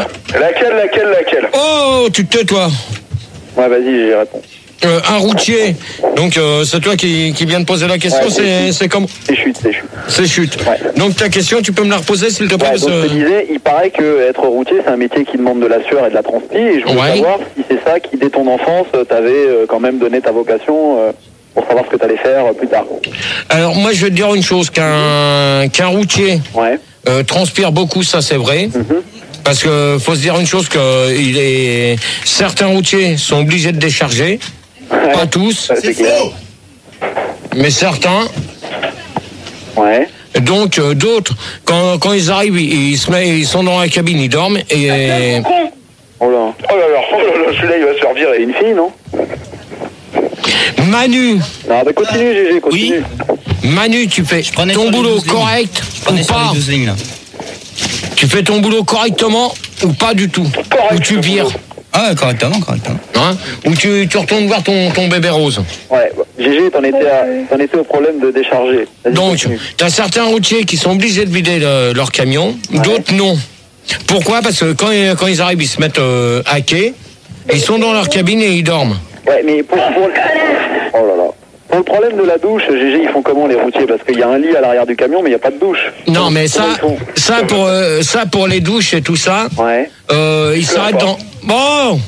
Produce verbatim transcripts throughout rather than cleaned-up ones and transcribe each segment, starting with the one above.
Laquelle, laquelle, laquelle? Oh, tu te tais, toi. Ouais, vas-y, j'y réponds. Euh, un routier. Donc, euh, c'est toi qui, qui viens de poser la question. Ouais, c'est, c'est comme. C'est chute, c'est chute. C'est chute. Ouais. Donc, ta question, tu peux me la reposer, s'il te plaît. Ouais, parce donc je te que- disais, il paraît que être routier, c'est un métier qui demande de la sueur et de la transpi. Et je voulais Ouais. savoir si c'est ça qui, dès ton enfance, t'avait euh, quand même donné ta vocation euh, pour savoir ce que t'allais faire euh, plus tard. Alors, moi, je vais te dire une chose. Qu'un, qu'un routier Ouais. euh, transpire beaucoup, ça, c'est vrai. Mhm. Parce que faut se dire une chose, que il est... certains routiers sont obligés de décharger. Ouais. Pas tous, Ouais, c'est clair. mais certains. Ouais. Donc euh, d'autres, quand, quand ils arrivent, ils, ils se mettent, ils sont dans la cabine, ils dorment et Oh là. Oh là là, oh là là, celui-là, il va se faire virer. Une fille, non? Manu, Non, bah continue, Gégé, continue. Manu, tu fais prenais ton sur les boulot douze lignes. correct Je prenais ou sur pas? les douze lignes là. Tu fais ton boulot correctement ou pas du tout? Correct, Ou tu ton vires, boulot. Ah, correctement, correctement. hein? Ou tu, tu retournes voir ton, ton bébé rose. Ouais, bah, Gégé, t'en étais, à- t'en étais au problème de décharger. Vas-y, Donc, continue. tu as certains routiers qui sont obligés de vider le- leur camion, d'autres non. Pourquoi? Parce que quand, ils- quand ils arrivent, ils se mettent euh, à quai, ils sont dans leur cabine et ils dorment. Ouais, mais pour, pour... Oh là là. Pour le problème de la douche, Gégé, ils font comment les routiers? Parce qu'il y a un lit à l'arrière du camion, mais il n'y a pas de douche. Non, mais ça, Comment ils font? ça pour, euh, ça pour les douches et tout ça, Ouais. euh, ils s'arrêtent dans. Bon,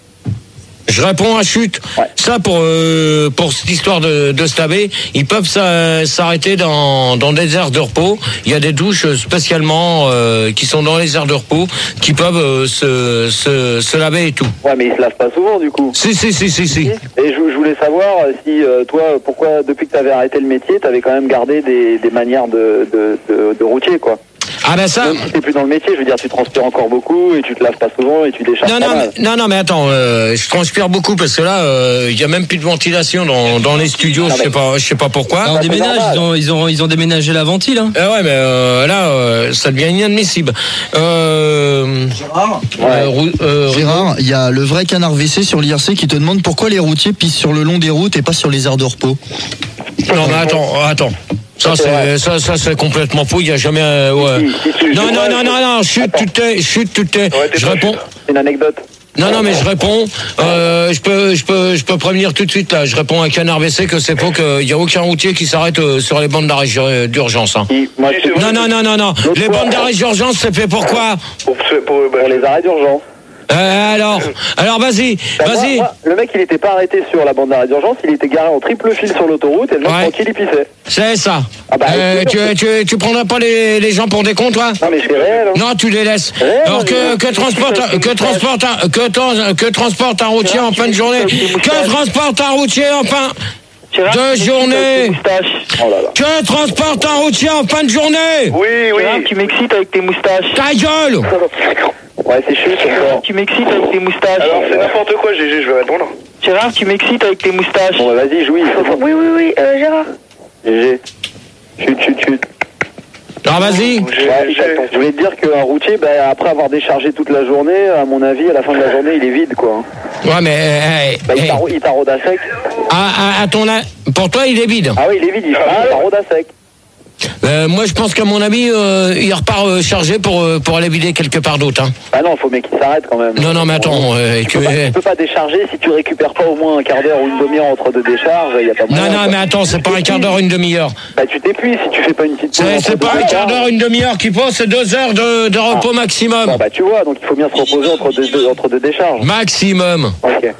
je réponds à chute. Ouais. Ça pour euh, pour cette histoire de, de se laver, ils peuvent s'a- s'arrêter dans dans des aires de repos. Il y a des douches spécialement euh, qui sont dans les aires de repos, qui peuvent euh, se, se se laver et tout. Ouais, mais ils se lavent pas souvent, du coup. Si si si si si. Et je, je voulais savoir euh, si euh, toi, pourquoi depuis que tu avais arrêté le métier, tu avais quand même gardé des, des manières de, de, de, de routier, quoi. Ah ben ça. Même si t'es plus dans le métier, je veux dire, tu transpires encore beaucoup et tu te laves pas souvent et tu décharges Non, pas non, mal. mais, non, non, mais attends, euh, je transpire beaucoup parce que là, euh, il y a même plus de ventilation dans, dans les studios, je sais pas, je sais pas pourquoi. Là, on c'est déménage, normal. ils ont, ils, ont, ils ont déménagé la ventile. Hein. Eh ouais, mais euh, là, euh, ça devient inadmissible. Euh, Ouais. euh, Rou- euh, Gérard, il y a le vrai canard V C sur l'I R C qui te demande pourquoi les routiers pissent sur le long des routes et pas sur les aires de repos. non, mais attends, attends. Ça, c'est vrai. c'est, ça, ça, c'est complètement faux. Il n'y a jamais. euh, ouais. Si, si, si, Non, je- non, ouais, non, je- non, non. Chute, Attends. tu t'es, chute, tu t'es. Ouais, t'es Je pas réponds. chute. C'est une anecdote. Non, non, mais je réponds. Euh, je peux, je peux, je peux prévenir tout de suite là. Je réponds à Canard V C que c'est faux, qu'il n'y a aucun routier qui s'arrête euh, sur les bandes d'arrêt d'ur- d'urgence. Hein. Si, moi, je- Non, non, non, non, non. L'autre Les fois- bandes d'arrêt d'urgence, c'est fait pourquoi? Pour, pour, pour les arrêts d'urgence. euh, Alors, alors vas-y, Bah, moi- vas-y. moi, le mec, il était pas arrêté sur la bande d'arrêt d'urgence, il était garé en triple fil sur l'autoroute et le mec, Ouais. tranquille, il pissait. C'est ça. Ah bah, Euh, c'est sûr tu, tu, tu prendras pas les, les gens pour des cons, toi? Non, mais c'est réel. Hein. Non, tu les laisses. Ouais, Alors non, que, mais- que transporte, un- que transporte, un- que, trans- que transporte un routier en fin de journée? Que transporte un routier en fin de journée? Oh là là. Que transporte un routier en fin de journée? Oui, oui. Tu m'excites avec tes moustaches. Ta gueule! Ouais, c'est chute encore. Tu m'excites avec tes moustaches. Alors, c'est n'importe quoi, Gégé, je vais répondre. Gérard, tu m'excites avec tes moustaches. Bon, bah, vas-y, jouis. Oui, oui, oui, euh, Gérard. Gégé. Chute, chute, chute. Alors vas-y. Ouais, je voulais te dire qu'un routier, bah, après avoir déchargé toute la journée, à mon avis, à la fin de la journée, il est vide, quoi. Ouais, mais, euh, Bah, il eh, t'arrô- il t'arrode à sec. à, à- à ton, a- pour toi, il est vide. Ah oui, il est vide, il il t'arrode à sec. Euh, moi, je pense qu'à mon avis, euh, il repart euh, chargé pour, euh, pour aller vider quelque part d'autre. Hein. Bah non, faut mec qu'il s'arrête quand même. Non, non, mais attends. euh, Tu tu- peux, pas, tu peux pas décharger si tu récupères pas au moins un quart d'heure ou une demi-heure entre deux décharges, il y a pas moyen. Non, non, quoi. mais attends, c'est pas un quart d'heure, une demi-heure. Bah tu t'épuises si tu fais pas une petite pause C'est, entre c'est deux pas un quart décharges. d'heure, une demi-heure qu'il faut, c'est deux heures de, de repos Bon, maximum. bah tu vois, donc il faut bien se reposer entre deux, deux- entre deux décharges. Maximum. Ok,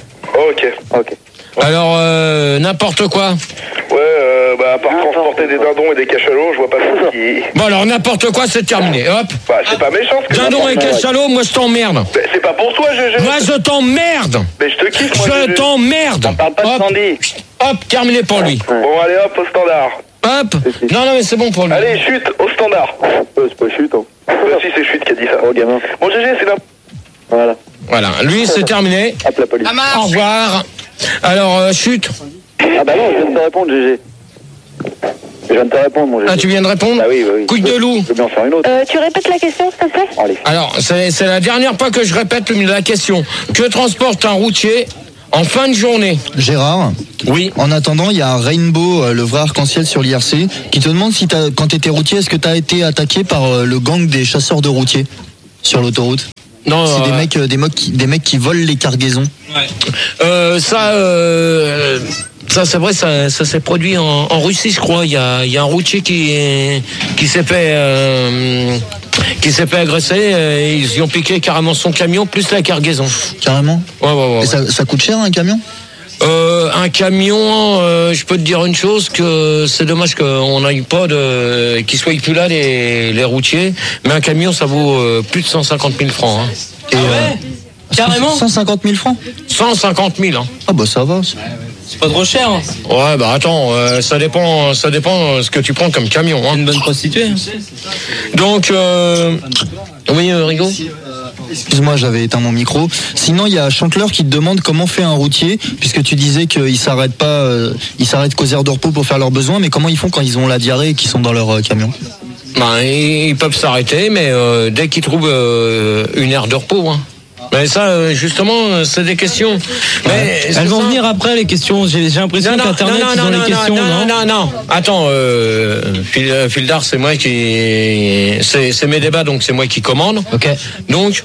Ok. ok. Alors, euh, n'importe quoi. Ouais, euh, bah, à part transporter des dindons et des cachalots, je vois pas ça qui. Bon, alors, n'importe quoi, c'est terminé. Hop. Bah, c'est pas méchant ce que Dindon et cachalot, moi, je t'emmerde. Mais c'est pas pour toi, Gégé. Moi, je t'emmerde. Mais je te kiffe, moi, Je Gégé. t'emmerde. Parle pas de Hop, Sandy. hop, terminé pour lui. Bon, allez hop, au standard. Hop. Non, non, mais c'est bon pour lui. Allez, chute, au standard. Euh, c'est pas chute, hein. Bah, si, c'est chute qui a dit ça. Oh gamin. Bon, Gégé, c'est là. Voilà. Voilà, lui, c'est terminé. Hop la police. Au revoir. Alors, euh, chute. Ah bah non, je viens de te répondre, Gégé. Je viens de te répondre, mon Gégé. Ah, tu viens de répondre? Bah oui, bah oui. Couille de loup. Je peux bien en faire une autre. Euh, tu répètes la question, s'il te plaît? Allez. Alors, c'est, c'est la dernière fois que je répète la question. Que transporte un routier en fin de journée? Gérard, Oui. en attendant, il y a Rainbow, euh, le vrai arc-en-ciel sur l'I R C, qui te demande si t'as, quand tu étais routier, est-ce que tu as été attaqué par euh, le gang des chasseurs de routiers sur l'autoroute? Non, C'est euh, des mecs, euh, des mecs, qui, des mecs qui volent les cargaisons. Euh, ça, euh, ça c'est vrai, ça, ça s'est produit en, en Russie, je crois. Il y a, il y a un routier qui, qui s'est fait, euh, qui s'est fait agresser. Et ils y ont piqué carrément son camion plus la cargaison. Carrément. Ouais, ouais, ouais. Et ouais. ça, ça coûte cher un camion? Euh, un camion, euh, je peux te dire une chose, que c'est dommage qu'on n'aille pas de, qu'ils soient plus là les, les routiers. Mais un camion, ça vaut euh, plus de cent cinquante mille francs. Hein. Et ouais Carrément cent cinquante mille francs? cent cinquante mille. Hein. Ah bah ça va. C'est pas trop cher. Hein. Ouais, bah attends, euh, ça dépend, ça dépend ce que tu prends comme camion. Hein. Une bonne prostituée. Donc, euh... oui, euh, Rigaud. Excuse-moi, j'avais éteint mon micro. Sinon, il y a Chanteleur qui te demande comment fait un routier, puisque tu disais qu'ils s'arrêtent pas, euh, ils s'arrêtent qu'aux aires de repos pour faire leurs besoins, mais comment ils font quand ils ont la diarrhée et qu'ils sont dans leur euh, camion? Ben, ils peuvent s'arrêter, mais euh, dès qu'ils trouvent euh, une aire de repos. Hein. Mais ça, euh, justement, c'est des questions. Mais Elles vont venir après les questions. J'ai, j'ai l'impression non, non, qu'Internet, non, ils non, ont non, les questions, non, non, non, non, non. Attends, euh, Phil, Fildar, c'est moi qui, c'est, c'est mes débats, donc c'est moi qui commande. Ok. Donc,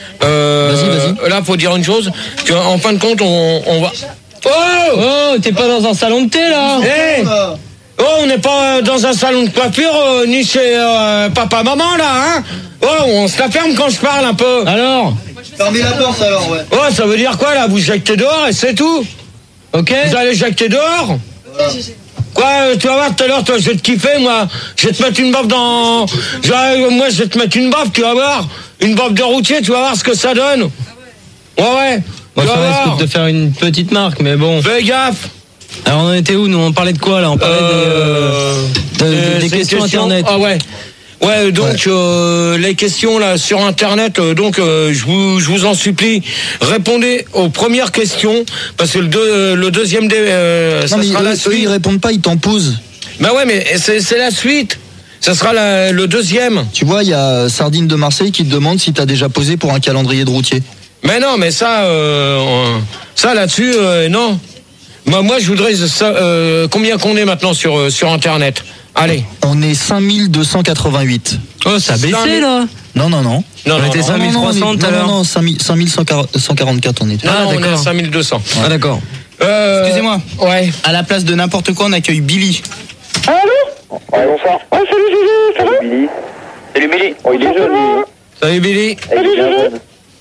euh, Vas-y, vas-y. là, faut dire une chose. Que, en fin de compte, on, on va. Oh, Oh, t'es pas dans un salon de thé là? hey oh, on n'est pas dans un salon de coiffure, euh, ni chez euh, papa-maman, là, hein. Oh, on se la ferme quand je parle un peu. Alors? Fermez la porte alors, ouais. Oh, ça veut dire quoi, là? Vous jectez dehors et c'est tout. Ok. Vous allez jecter dehors? Quoi, euh, tu vas voir tout à l'heure, toi, je vais te kiffer, moi. Je vais te mettre une baffe dans... Je vais- moi, je vais te mettre une baffe, tu vas voir. Une baffe de routier, tu vas voir ce que ça donne. Ouais, ouais. Moi, tu vas ça voir. risque de faire une petite marque, mais bon. Fais gaffe. Alors, on en était où, nous? On parlait de quoi, là? On parlait Euh, des, euh, de- euh, des c'est questions une question- Internet. Ah ouais. Ouais, donc euh, les questions là sur Internet, euh, donc euh, je vous je vous en supplie, répondez aux premières questions parce que le deux, le deuxième dé, euh, ça Non, mais sera eux, la eux, suite. ils répondent pas, ils t'en posent. Bah ouais, mais c'est c'est la suite. Ça sera la- le deuxième. Tu vois, il y a Sardine de Marseille qui te demande si t'as déjà posé pour un calendrier de routier. Mais non, mais ça, euh, ça là-dessus, euh, non. Moi, moi, je voudrais ça, euh, combien qu'on est maintenant sur euh, sur Internet. Allez. On est cinq mille deux cent quatre-vingt-huit. Oh, ça a baissé, cinq mille. là? Non, non, non. Non, On non, était non, cinq mille trois cents tout à l'heure. Non, non, cinq mille cent quarante-quatre on était. non, Ah, non, on est à d'accord. cinq mille deux cents. Ah, d'accord. Euh, Excusez-moi. Ouais. À la place de n'importe quoi, on accueille Billy. Allô? Ouais, bonsoir. Oh, salut Gigi, ça va? Salut Billy. Salut Billy. Oh, il est Bonsoir, jeune, ça va? lui. Salut Billy. Eh, il est bien jeune.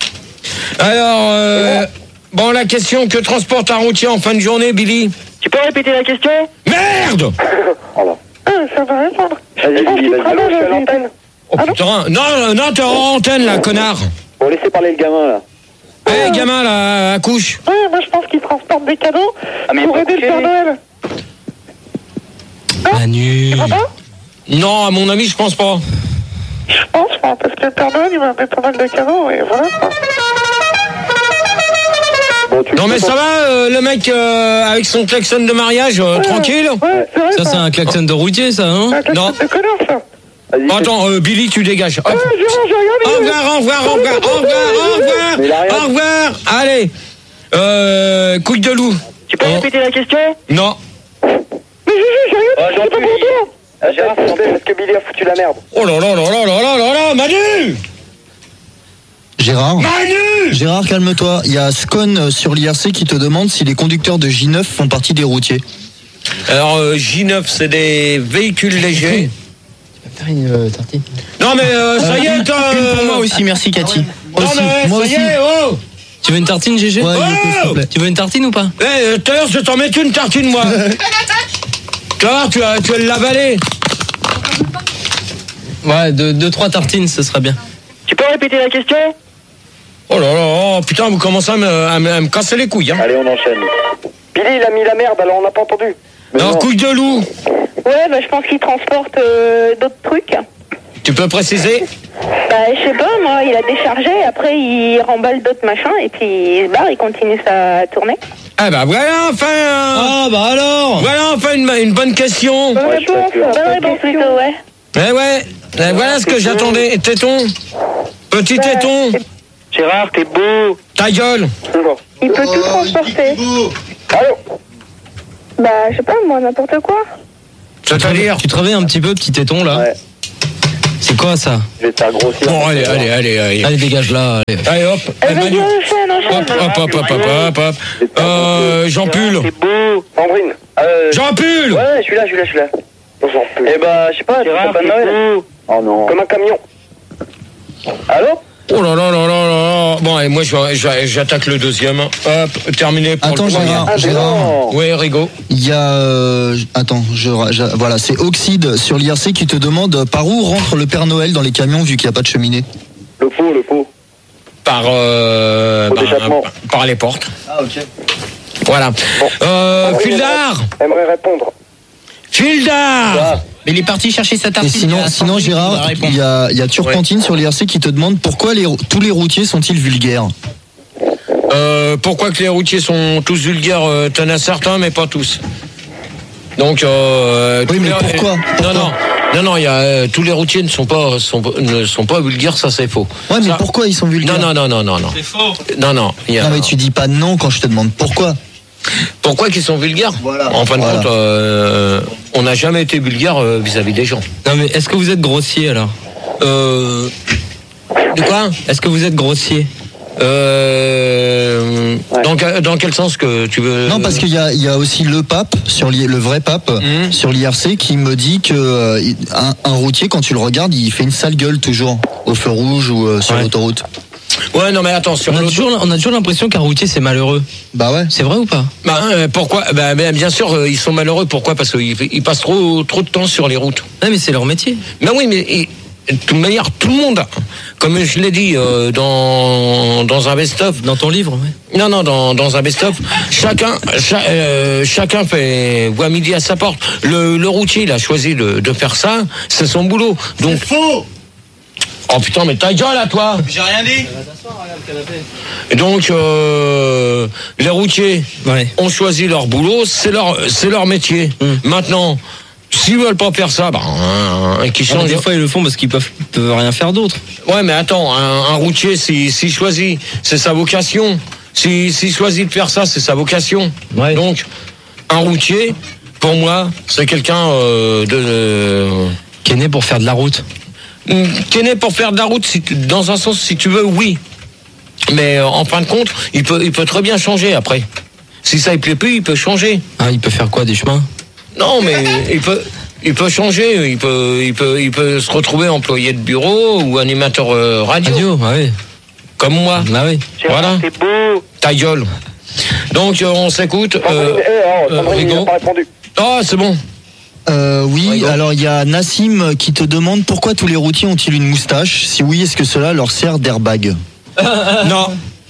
Alors, euh, bon, la question, que transporte un routier en fin de journée, Billy? Tu peux répéter la question? Merde! Oh là. Ah, ça va répondre. Vas-y, Oh, Billy, tu vas-y. travailles, Allô, je suis à vas-y. l'antenne. Oh putain, non, non, t'es en antenne là, connard. Bon, laissez parler le gamin, là. Eh, gamin là, accouche. Ouais, moi je pense qu'ils transportent des cadeaux Ah, mais pour il aider le faut Père coucher. Noël. Manu. Ah bon? Non, à mon avis, je pense pas. Je pense, moi, parce que le Père Noël, il m'a fait pas mal de cadeaux, et voilà, quoi. Bon, tu Non mais ça va, euh, le mec euh, avec son klaxon de mariage, euh, tranquille. Ouais, c'est vrai, Ça, c'est un klaxon de routier, ça, hein? un klaxon non. de connard, ça. Vas-y, Bon, attends, euh, Billy, tu dégages. Hop. Ouais, Gérard, j'ai Au regardé. revoir, au revoir, au revoir, au revoir, au Mais il a revoir, rien. au revoir. Allez, euh, couille de loup. Tu peux Oh. répéter la question? Non. Mais Gigi, j'ai rien dit, Ah, c'est pas pour j'encule. toi. Ah, Gérard, s'il te plaît, parce que Billy a foutu la merde. Oh là là là là là là là là, Manu, Gérard Manu. Gérard, calme-toi. Il y a Scone euh, sur l'I R C qui te demande si les conducteurs de J neuf font partie des routiers. Alors euh, J neuf, c'est des véhicules légers. Faire une euh, tartine. Non mais euh, ça y est, toi. Une pour moi aussi, merci Cathy. Non Aussi, mais moi ça y aussi. est, oh. Tu veux une tartine, G G? Ouais, Oh il faut, s'il te plaît. Tu veux une tartine ou pas? Eh, euh, tout à l'heure, je vais t'en mettre une tartine, moi. Tu vas voir, tu vas, tu vas l'avaler. Ouais, deux, deux, trois tartines, ce serait bien. Tu peux répéter la question? Oh là là, oh, putain, vous commencez à me, à me- à me casser les couilles. Hein. Allez, on enchaîne. Billy, il a mis la merde, alors on n'a pas entendu. Mais Alors, non. couille de loup, Ouais, bah je pense qu'ils transportent euh, d'autres trucs. tu peux préciser? Bah, je sais pas, moi, il a déchargé, après il remballe d'autres machins, et puis il se barre, il continue sa tournée. Ah bah voilà, enfin, un- Ah, bah alors! voilà enfin une, une bonne question. Bonne Ouais, je réponse, t'assure. bonne réponse plutôt, ouais. Eh ouais, eh, voilà ce que j'attendais. Téton, petit téton, Gérard, t'es beau. ta gueule. Il peut tout transporter. Allô? Bah, je sais pas, moi, n'importe quoi. C'est-à-dire? Tu te réveilles un petit peu, petit téton, là? Ouais. C'est C'est quoi ça? Je vais te faire grossir. Bon, allez, allez, allez, allez. Allez, dégage là. Allez. Allez, hop. Eh, vas-y, Manu. enchaîne, Hop, enchaîne. hop, hop, hop, hop, hop, hop. Euh, Jean Pull. C'est beau. Sandrine. Euh, Jean Pull. Ouais, je suis là, je suis là, je suis là. Eh bah, je sais pas, tu Gérard, fais pas de c'est Noël. beau. Oh non. Comme un camion. Allô? Oh là là là là là là. Bon, et moi, je vais- je- j'attaque le deuxième. Hop, terminé pour Attends, le premier. Gérard, Ah, Gérard. non. Oui, Rigaud. Il y a, euh, attends, je, je- voilà, c'est Oxyde sur l'I R C qui te demande par où rentre le Père Noël dans les camions vu qu'il n'y a pas de cheminée. Le pot, le pot. Par, euh, Au par, d'échappement. par les portes. Ah, ok. Voilà. Euh, Fildar. Aimerait répondre. Fildar. Mais il est parti chercher sa Et tartine. sinon, Il y a sinon Sandrine qui va Gérard, répondre. il y a, il y a Turpentine sur l'I R C qui te demande pourquoi les, tous les routiers sont-ils vulgaires. Euh, pourquoi que les routiers sont tous vulgaires? euh, T'en as certains, mais pas tous. Donc, euh, Oui, tous mais les- pourquoi Non, Pourquoi non, non, non. Il y a euh, tous les routiers ne sont pas sont, ne sont pas vulgaires, ça c'est faux. Ouais, mais Ça- pourquoi ils sont vulgaires? Non, non, non, non, non, non. C'est faux. Non, non. il y a- Non, mais tu dis pas non quand je te demande pourquoi. Pourquoi qu'ils sont vulgaires? Voilà. En fin de Voilà. compte, euh, on n'a jamais été vulgaire euh, vis-à-vis des gens. Non, mais est-ce que vous êtes grossier alors? Euh, de quoi? Est-ce que vous êtes grossier? Euh, Ouais. dans, que- dans quel sens que tu veux? Non, parce qu'il y a, il y a aussi le pape, sur l'I- le vrai pape, Mhm. sur l'I R C, qui me dit que euh, il- un, un routier, quand tu le regardes, il fait une sale gueule toujours, au feu rouge ou euh, sur Ouais. l'autoroute. Ouais, non, mais attends, sur On a l'auto- toujours, on a toujours l'impression qu'un routier c'est malheureux. Bah ouais. C'est vrai ou pas? Bah, euh, pourquoi? Bah, ben, bien sûr, euh, ils sont malheureux. Pourquoi? Parce qu'ils ils passent trop, trop de temps sur les routes. Non, mais c'est leur métier. Mais oui, mais et, de toute manière, tout le monde, comme je l'ai dit euh, dans, dans un best-of, Dans ton livre, ouais. non, non, dans, dans un best-of, chacun, cha- euh, chacun fait voit midi à sa porte. Le, le routier, il a choisi de, de faire ça, c'est son boulot. Donc, Faux. oh putain, mais ta gueule à toi. J'ai rien dit. Et donc, euh, les routiers Ouais. ont choisi leur boulot, c'est leur, c'est leur métier. Mm. Maintenant, s'ils veulent pas faire ça, bah, hein, hein, qu'ils Ah, mais changent. des fois ils le font parce qu'ils peuvent, peuvent rien faire d'autre. Ouais, mais attends, un, un routier, s'il s'il choisit, c'est sa vocation. S'il s'il choisit de faire ça, c'est sa vocation. Ouais. Donc, un routier, pour moi, c'est quelqu'un euh, de, euh, Qui est né pour faire de la route. qui est né pour faire de la route. Si tu- dans un sens, si tu veux, oui. Mais euh, en fin de compte, il peut, il peut très bien changer après. Si ça ne plaît plus, il peut changer. Ah, il peut faire quoi, des chemins? Non, mais il peut, il peut changer. Il peut, il peut, il peut se retrouver employé de bureau ou animateur euh, radio, Radio, ah oui. comme moi. Ah oui. Gérard, Voilà. c'est beau. Ta gueule. Donc euh, on s'écoute. Sandrine, Euh, eh, oh, euh, Sandrine, il Rigaud. n'a pas répondu. Oh, c'est bon. Euh, oui, Rigaud. alors il y a Nassim qui te demande pourquoi tous les routiers ont-ils une moustache? Si oui, est-ce que cela leur sert d'airbag? Non.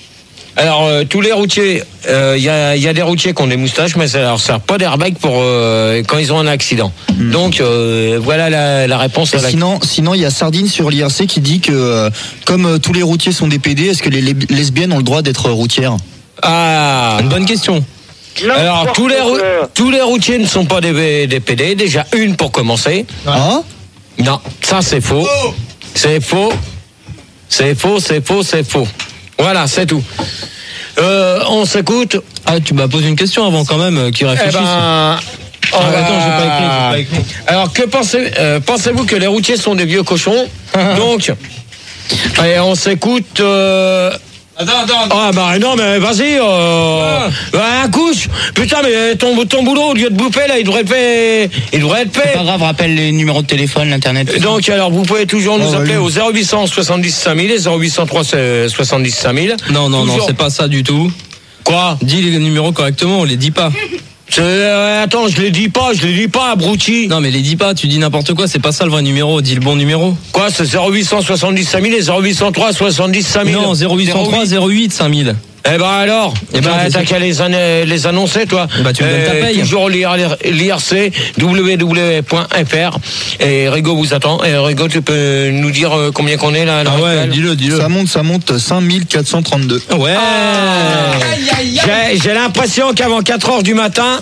Alors euh, tous les routiers, il euh, y, a, y a des routiers qui ont des moustaches, mais ça leur sert pas d'airbag pour euh, quand ils ont un accident. Hmm. Donc euh, voilà la, la réponse Et à la. sinon, sinon, il y a Sardine sur l'I R C qui dit que euh, comme euh, tous les routiers sont des P D, est-ce que les lé- lesbiennes ont le droit d'être routières? Ah. Une bonne question. Alors tous les rou- tous les routiers ne sont pas des, des P D. Déjà une pour commencer. Hein? Non, ça c'est faux. C'est faux. C'est faux, c'est faux, c'est faux. Voilà, c'est tout. Euh, on s'écoute. Ah, tu m'as posé une question avant quand même, euh, qui Eh réfléchisse. ben. on Ah, va- attends, j'ai pas écrit, j'ai pas écrit. Alors, que pensez, euh, pensez-vous que les routiers sont des vieux cochons? Donc, allez, on s'écoute. Euh... Attends, attends. Ah bah non mais vas-y, euh... bah, accouche. Putain mais ton, ton boulot au lieu de bouffer là, il devrait être fait, il devrait être C'est fait. pas grave, rappelle les numéros de téléphone, l'internet. tout ça. Donc alors vous pouvez toujours nous Oh, appeler oui. au zéro huit cent soixante-dix cinq mille et zéro huit cent trois soixante-dix cinq mille. Non, non, non, Toujours. c'est pas ça du tout. Quoi? Dis les numéros correctement, on les dit pas. C'est- euh, Attends, je les dis pas, je les dis pas, abruti. Non, mais les dis pas, tu dis n'importe quoi, c'est pas ça le vrai numéro, dis le bon numéro. Quoi? C'est zéro huit cent soixante-dix cinq mille et zéro huit cent trois soixante-dix cinq mille. Non, zéro huit cent trois zéro huit cinq mille. Eh ben alors, Eh eh ben, ben, qu'est-ce t'as que- qu'à les, an- les annoncer, toi. Bah, tu me donnes ta paye. Toujours l'I R C, w w w point f r. Et Rigaud vous attend. Et Rigaud, tu peux nous dire euh, combien qu'on est là à l'heure Ah ouais, actuelle? dis-le, dis-le. Ça monte, ça monte, cinq mille quatre cent trente-deux. Ouais. J'ai j'ai l'impression qu'avant quatre heures du matin,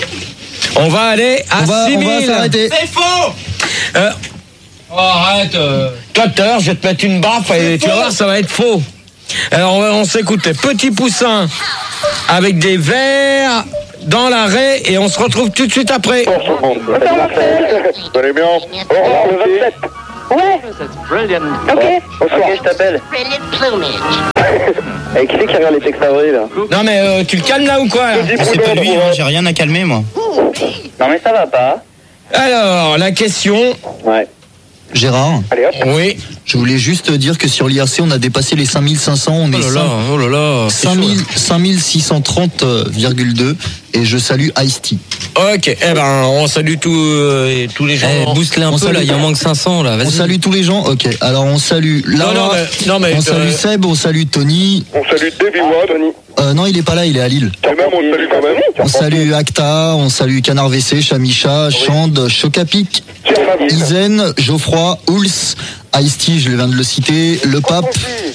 on va aller à On va, six on mille. va s'arrêter. C'est faux. Euh, Oh, arrête. euh. Toi, tout à l'heure, je vais te mettre une baffe et tu vas voir, ça va être faux. Alors, on, va- on s'écoute les petits poussins avec des verres dans la raie et on se retrouve tout de suite après. Vous allez bien? Le vingt-sept. Ouais. Ok. Bonsoir. Ok, je t'appelle. Et qui c'est qui regarde les textes avril là? Non mais euh, tu le calmes là ou quoi là? Ah, c'est pas lui, hein, j'ai rien à calmer moi. Non mais ça va pas. Alors, la question... Ouais. Gérard, Allez hop. Oui. je voulais juste dire que sur l'I R C, on a dépassé les cinq mille cinq cents, on est Oh là là, oh là là. c'est chaud, là. cinq mille six cent trente virgule deux et je salue Ice-T. Ok, eh ben, on salue tous, euh, tous les gens. Eh, booste-les un On peu salue- là, il en manque cinq cents là, On vas-y. salue tous les gens. Ok, alors on salue Lara, Non, non, mais- non, mais, on euh, salue Seb, on salue Tony. On salue Davy One. Tony. Euh, non, il est pas là, il est à Lille. Et même, on le salue quand même. On salue Acta, on salue Canard V C, Chamicha, Chande, Chocapic, Izen, Geoffroy, Ouls, Ice-T, je viens de le citer, Le Pape,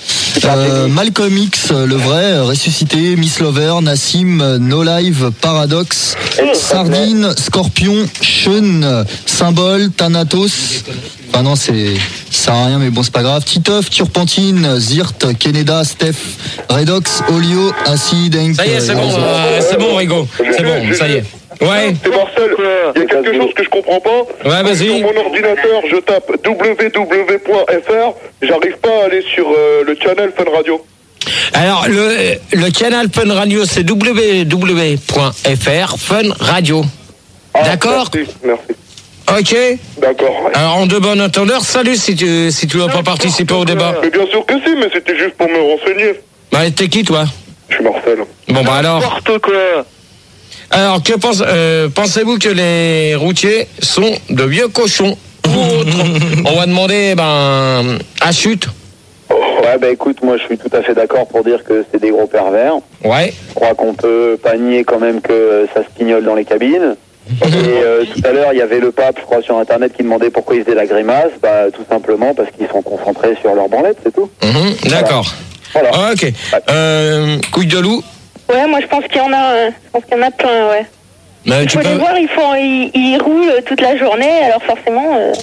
euh, Malcolm X, le vrai, Ressuscité, Miss Lover, Nassim, No Live, Paradox, Sardine, Scorpion, Sean, Symbole, Thanatos. Enfin non, c'est ça sert à rien, mais bon, c'est pas grave. Titeuf, Turpentine, Zirt, Keneda, Steph, Redox, Olio, Acid, Henk. Ça y est, c'est bon, euh, c'est bon, Rigo. C'est bon, ça y est. Ouais. C'est Marcel, il y a quelque chose que je comprends pas. Ouais, vas-y. Sur mon ordinateur, je tape w w w point f r, j'arrive pas à aller sur euh, le channel Fun Radio. Alors, le, le canal Fun Radio, c'est w w w point f r, Fun Radio. Ah, D'accord. Merci, merci. Ok. D'accord. ouais. Alors, en de bon entendeur, salut si tu, si tu veux pas participer au débat. Mais bien sûr que si, mais c'était juste pour me renseigner. Bah, t'es qui, toi? Je suis Marcel. Bon, bah alors. N'importe quoi. Alors, que pense, euh, pensez-vous que les routiers sont de vieux cochons ou autres? On va demander, ben, à chute. Ouais, bah écoute, moi je suis tout à fait d'accord pour dire que c'est des gros pervers. Ouais. Je crois qu'on peut pas nier quand même que ça se pignole dans les cabines. Et euh, tout à l'heure, il y avait le pape, je crois, sur Internet qui demandait pourquoi ils faisaient la grimace. Bah tout simplement parce qu'ils sont concentrés sur leur branlette, c'est tout. Mhm, d'accord. Voilà. Ok. Euh, couille de loup. Ouais, moi je pense qu'il y en a, euh, je pense qu'il y en a plein, ouais. Mais Il tu faut les peux... voir, ils font, ils, ils roulent toute la journée, alors forcément, euh,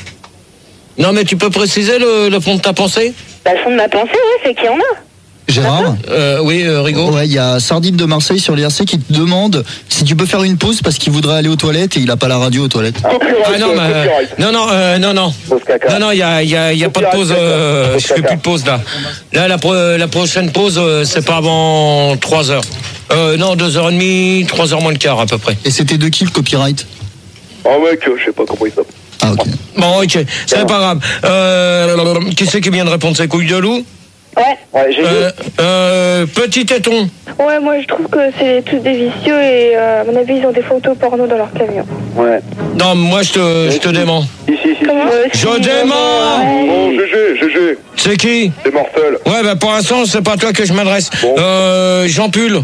Non, mais tu peux préciser le, le fond de ta pensée? bah, le fond de ma pensée, ouais, c'est qu'il y en a. Gérard? euh, Oui, euh, Rigo. Ouais, il y a Sardine de Marseille sur l'I R C qui te demande si tu peux faire une pause parce qu'il voudrait aller aux toilettes et il a pas la radio aux toilettes. Ah non, mais, euh, non, non, euh, non, non. Pause caca. Non, non, il y a, y a, y a pas de pause. Euh, je fais plus de pause là. Là, la, pro, la prochaine pause, euh, c'est pas avant trois heures. Euh, non, deux heures et demie, trois heures moins le quart à peu près. Et c'était de qui le copyright? Ah mec, je sais pas comment il s'appelle. Ah ok. Bon, ok, c'est pas grave. Euh, qui c'est qui vient de répondre? C'est couille de loup? Ouais. Ouais, j'ai euh, euh, Petit téton. Ouais, moi je trouve que c'est tous des vicieux et euh, à mon avis ils ont des photos porno dans leur camion. Ouais. Non, moi je te, je te dément. Ici, ici. Comment Je dément. Bon, G G, G G, C'est qui? c'est Marcel. Ouais, bah pour l'instant, c'est pas à toi que je m'adresse. Bon. Euh, Jean Pull.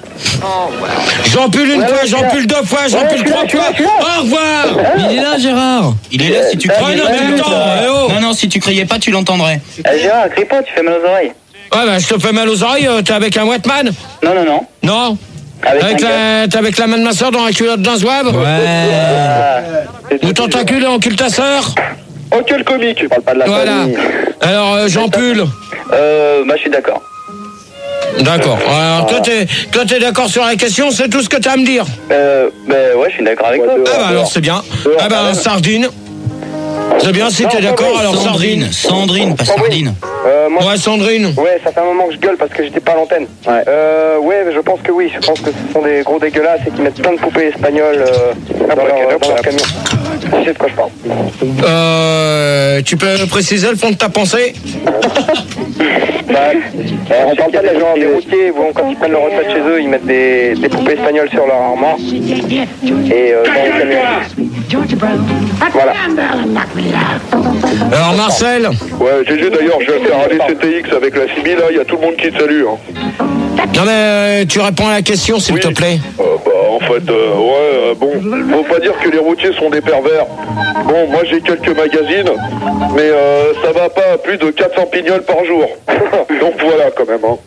Jean Pull une Ouais, fois, ouais, Jean je suis Pull deux fois, Jean Ouais, Pull je suis trois là, je suis fois. là, je suis là. Au revoir. Il est là, Gérard. Il est là si tu Euh, Ah criais. non, mais attends, eh oh. Non, non, si tu criais pas, tu l'entendrais. Eh, Gérard, crie pas, tu fais mal aux oreilles. Ouais, bah je te fais mal aux oreilles, euh, t'es avec un wetman? Non, non, non. Non? Avec, Avec un gars. la, t'es avec la main de ma soeur dans la culotte d'un zouave? Ouais. Ah, c'est Ou tout. tentacule en cul ta sœur? Oh, quel comique. Je parle pas de la Voilà. famille. Alors, euh, Jean Pull. Euh, bah je suis d'accord. D'accord. Alors, toi, t'es, toi, t'es d'accord sur la question, c'est tout ce que t'as à me dire? Euh, bah ouais, je suis d'accord avec toi. Ah bah alors, c'est bien. Ah bah, sardine. C'est bien, si t'es d'accord, alors sardine. Sandrine, Sandrine, pas Sardine. Euh, moi, Ouais, Sandrine. ouais, ça fait un moment que je gueule parce que j'étais pas à l'antenne. Ouais. Euh, ouais, je pense que oui. Je pense que ce sont des gros dégueulasses et qui mettent plein de poupées espagnoles euh, dans, leur, dans leur camion. Je sais de quoi je parle. Euh, tu peux préciser le fond de ta pensée? Bah, euh, on parle pas des gens, des routiers, bon, quand ils prennent leur retraite chez eux, ils mettent des, des poupées espagnoles sur leur armoire et euh, dans le camion. Voilà. Alors, Marcel. Ouais, G G d'ailleurs, je vais faire un C T X avec la Sibylle, là, il y a tout le monde qui te salue. Hein. Non mais euh, tu réponds à la question, s'il Oui. te plaît. Euh, bah, en fait, euh, ouais, euh, bon, faut pas dire que les routiers sont des pervers. Bon, moi j'ai quelques magazines, mais euh, ça va pas à plus de quatre cents pignoles par jour. Donc voilà, quand même. Hein.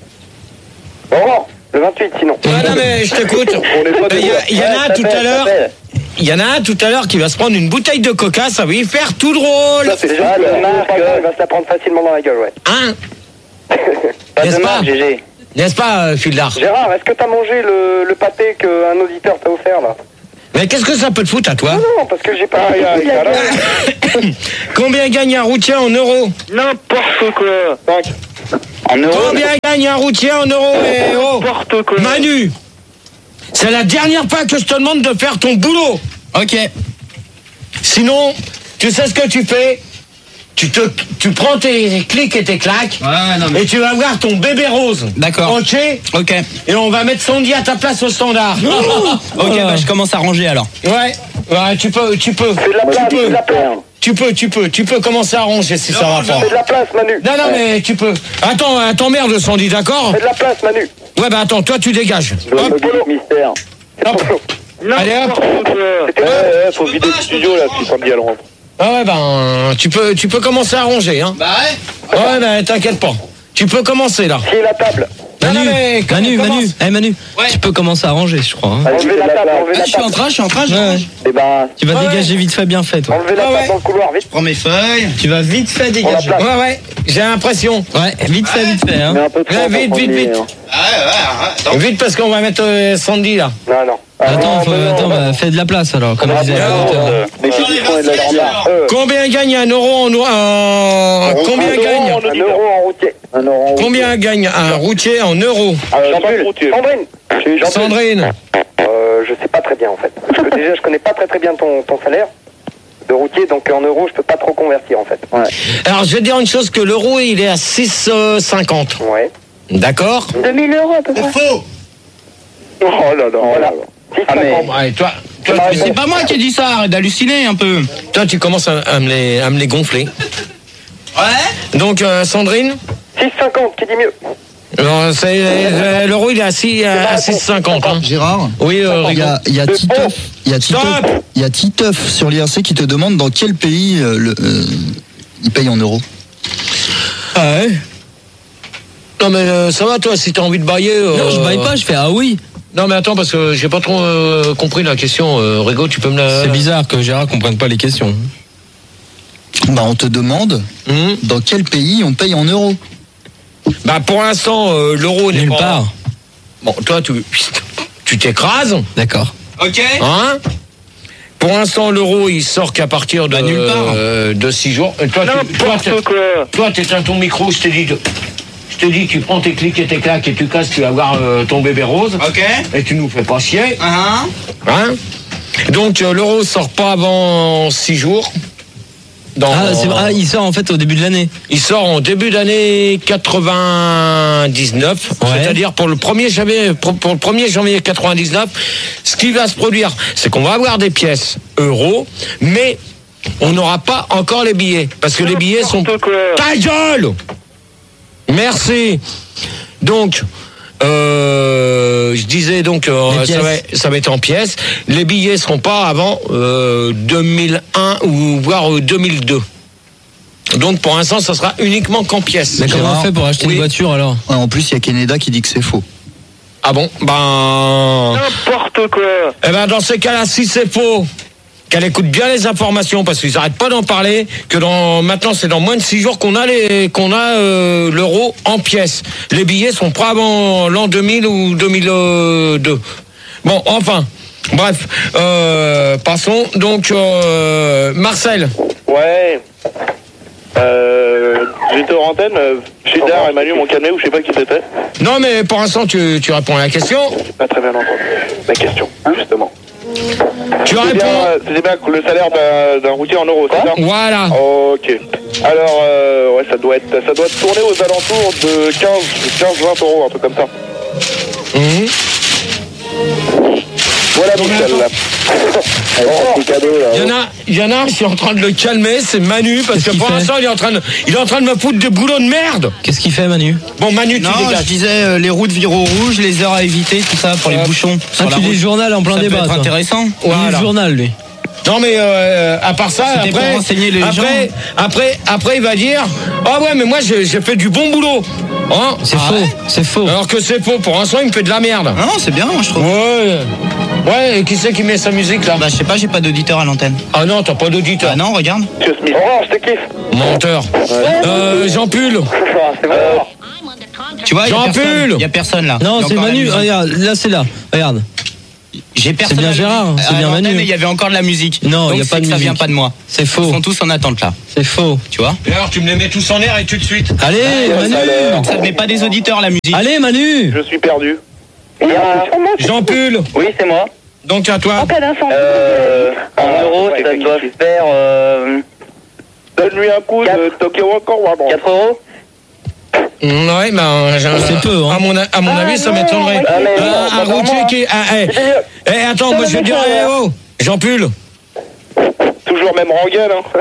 Au revoir. Le vingt-huit, sinon. Ouais, non mais je t'écoute. On n'est pas des Il y, a- il y en a un Ouais, tout ça à fait, l'heure. ça fait. Il y en a un tout à l'heure qui va se prendre une bouteille de coca, ça va y faire tout drôle. Ça, c'est juste Ah, le de marque, marque, euh. il va se la prendre facilement dans la gueule, ouais. Hein? Pas N'est-ce de pas marque, G G. N'est-ce pas, euh, Fildar? Gérard, est-ce que t'as mangé le, le pâté qu'un auditeur t'a offert, là? Mais qu'est-ce que ça peut te foutre à toi? Non, parce que j'ai pas... Aïe, aïe, la carrément. gueule. Combien gagne un routier en euros? N'importe quoi. cinq. En euros. Combien gagne un routier en euros? Eh, oh. N'importe quoi. Manu, c'est la dernière fois que je te demande de faire ton boulot. Ok. Sinon, tu sais ce que tu fais? Tu te, tu prends tes clics et tes claques Ouais, non, mais... et tu vas voir ton bébé rose. D'accord. Ok. Ok. Et on va mettre Sandy à ta place au standard. Ok, bah je commence à ranger alors. Ouais. Ouais, tu peux, tu peux. Fais de la place, tu fais peux. de la place. Tu peux, tu peux, tu peux commencer à ranger si ça va pas. Fais de la place, Manu. Non, non, mais tu peux. Attends, attends, merde, Sandy, d'accord? Fais de la place, Manu. Ouais, bah attends, toi tu dégages. Hop, Mystère. hop. Allez, hop. Ouais, ouais, faut vider le studio là, si Sandy elle rentre. Ah ouais, ben, tu peux, tu peux commencer à ranger, hein. Bah ouais. Ouais, ben, t'inquiète pas. Tu peux commencer, là. Qui est la table? Non, Manu, non, mais com- Manu, commence. Manu, eh Manu, Ouais. tu peux commencer à ranger, je crois. hein. Enlevez la table, enlevez Ah, la je suis en table. train, je suis en train, je Ouais. range. Eh ben, Tu vas Ouais, dégager vite fait, bien fait, toi. Enlevez la Ouais, table ouais. dans le couloir, vite. Je prends mes feuilles. Tu vas vite fait On la dégager. place. Ouais, ouais, j'ai l'impression. Ouais, vite fait, vite fait, hein. mais un peu de Ouais, temps vite, pour vite, prendre vite. les- Ouais, ouais, ouais. Attends. Vite, parce qu'on va mettre euh, Sandy, là. Non, non. Attends, Ah, faut, non, non, attends, non. bah, fais de la place alors, comme Ah, disait non, l'auteur. non, Mais qu'est-ce qu'ils font, et de la grand-mère Euh, Combien gagne un euro en... en- Combien un gagne euro, un euro en routier. Un euro en route. Combien gagne un routier en euros? Euh, Jean-Paul Routier. Sandrine. Je suis Jean-Paul. Sandrine. Euh, je sais pas très bien en fait. Parce que déjà, je connais pas très très bien ton, ton salaire de routier, donc en euros, je peux pas trop convertir en fait. Ouais. Alors, je vais te dire une chose, que l'euro, il est à six cinquante. Ouais. D'accord? deux mille euros à peu près. Faux. Oh là là. Voilà. Ah, mais- Ouais, toi, toi, C'est tu, C'est pas moi qui ai dit ça, arrête d'halluciner un peu. toi, tu commences à, à me les, à me les gonfler. Ouais. Donc, euh, Sandrine? six cinquante, qui dit mieux? Non, c'est, euh, l'euro, il est à six à six cinquante. Hein. Gérard, Oui, euh, il y Rigo. a, il y a Titeuf, il y a Titeuf, Stop. il y a Titeuf sur l'I R C qui te demande dans quel pays euh, le, euh, il paye en euros. Ah ouais. Non, mais euh, ça va, toi, si t'as envie de bailler. euh, Non, je baille pas, je fais ah oui. Non, mais attends, parce que j'ai pas trop euh, compris la question. Euh, Rigo, tu peux me la. C'est bizarre que Gérard comprenne pas les questions. Bah, on te demande Hum. dans quel pays on paye en euros. Bah, pour l'instant, euh, l'euro n'est Nulle pas. part. Bon, toi, tu tu t'écrases, D'accord. Ok. hein? Pour l'instant, l'euro, il sort qu'à partir de, Bah, nulle part. euh, de six jours. Et toi, tu, toi, t'es- N'importe quoi. toi, t'éteins ton micro, je t'ai dit. de- Je te dis, tu prends tes clics et tes claques et tu casses, tu vas voir euh, ton bébé rose. Ok. Et tu nous fais pas chier. Hein. Hein? Donc, euh, l'euro sort pas avant six jours. Dans, Ah, c'est ah, il sort en fait au début de l'année. Il sort en début d'année quatre-vingt-dix-neuf, Ouais. c'est-à-dire pour le premier janvier, pour, pour le premier janvier quatre-vingt-dix-neuf, ce qui va se produire, c'est qu'on va avoir des pièces euros, mais on n'aura pas encore les billets, parce que les billets sont... N'importe quoi. Ta gueule! Merci. Donc, euh, je disais donc, euh, Les ça, va, ça va être en pièces. Les billets seront pas avant euh, deux mille un ou voire euh, deux mille deux. Donc pour l'instant, ça sera uniquement qu'en pièces. Mais comment Gérard, on fait pour acheter oui. une voiture alors? Ouais, en plus, il y a Keneda qui dit que c'est faux. Ah bon? Ben, N'importe quoi. eh ben dans ces cas-là, si c'est faux, qu'elle écoute bien les informations parce qu'ils n'arrêtent pas d'en parler. Que dans maintenant, c'est dans moins de six jours qu'on a les qu'on a euh, l'euro en pièces. Les billets sont pas avant l'an deux mille ou deux mille deux. Bon, enfin, bref, euh, passons. Donc, euh, Marcel. Ouais. Euh, j'étais en antenne, euh, Chidar et Manu m'ont calmé ou je sais pas qui c'était. Non, mais pour l'instant, tu, tu réponds à la question. J'ai pas très bien entendu la question, justement. Tu C'est bien, réponds. euh, c'est bien le salaire d'un, d'un routier en euros, c'est ça? Voilà. Ok. Alors, euh, ouais, ça doit être, ça doit tourner aux alentours de quinze vingt euros, un truc comme ça. Mhm. Voilà Michel, là. C'est cadeau, là. Il y en a, il y en a un qui est en train de le calmer, c'est Manu, parce Qu'est-ce que qu'il pour fait l'instant, il est en train de, il est en train de me foutre des boulots de merde. Qu'est-ce qu'il fait Manu? Bon, Manu, tu Non, je dégages. disais euh, les routes virent au rouge, les heures à éviter, tout ça pour les Ouais. bouchons. Ah, sur la tu lis route. le journal en plein Ça peut débat. être toi. intéressant. Il lit Voilà. le journal lui. Non, mais euh, à part ça, C'était pour après, renseigner les après, gens. après, après, il va dire, ah ouais, mais moi, j'ai j'ai fait du bon boulot. Hein? C'est Ah faux, ouais c'est faux. Alors que c'est faux. Pour l'instant, il me fait de la merde. Non, c'est bien, moi je trouve. Ouais. Ouais, et qui c'est qui met sa musique là? Bah, je sais pas, j'ai pas d'auditeur à l'antenne. Ah non, t'as pas d'auditeur. Ah non, regarde. Monsieur Smith. Orange, je te kiffe. Menteur. Euh, Jean Pull. C'est vrai. Tu vois, il y a Jean personne. Pull. Il y a personne là. Non, Il y a c'est encore la Manu. musique. Regarde, là c'est là. Regarde. J'ai personne. C'est bien à la- Gérard, c'est à bien l'antenne, Manu. et il y avait encore de la musique. Non, Donc il y a c'est pas de que ça musique. vient pas de moi. C'est Ils faux. sont tous en attente là. C'est faux. Tu vois. Et alors, tu me les mets tous en l'air et tout de suite. Allez, Manu. Donc ça venait pas des auditeurs la musique. Allez, Manu. Je suis perdu. Jean Pull. Oui, c'est moi. Donc à toi. En cas d'incendie. Euh, en euros, ça doit faire euh, Donne-lui un coup de Tokyo encore ou un quatre euros. Mm, Ouais, ben, j'ai- C'est peu, hein. À mon, a- à mon Ah, avis, ça non, m'étonnerait. ah, mais Un- non, un pas routier vraiment. qui est. ah, eh, eh, attends, Ça moi va je veux me dire, faire, eh, oh, Jean Pull. Toujours même rengaine, hein.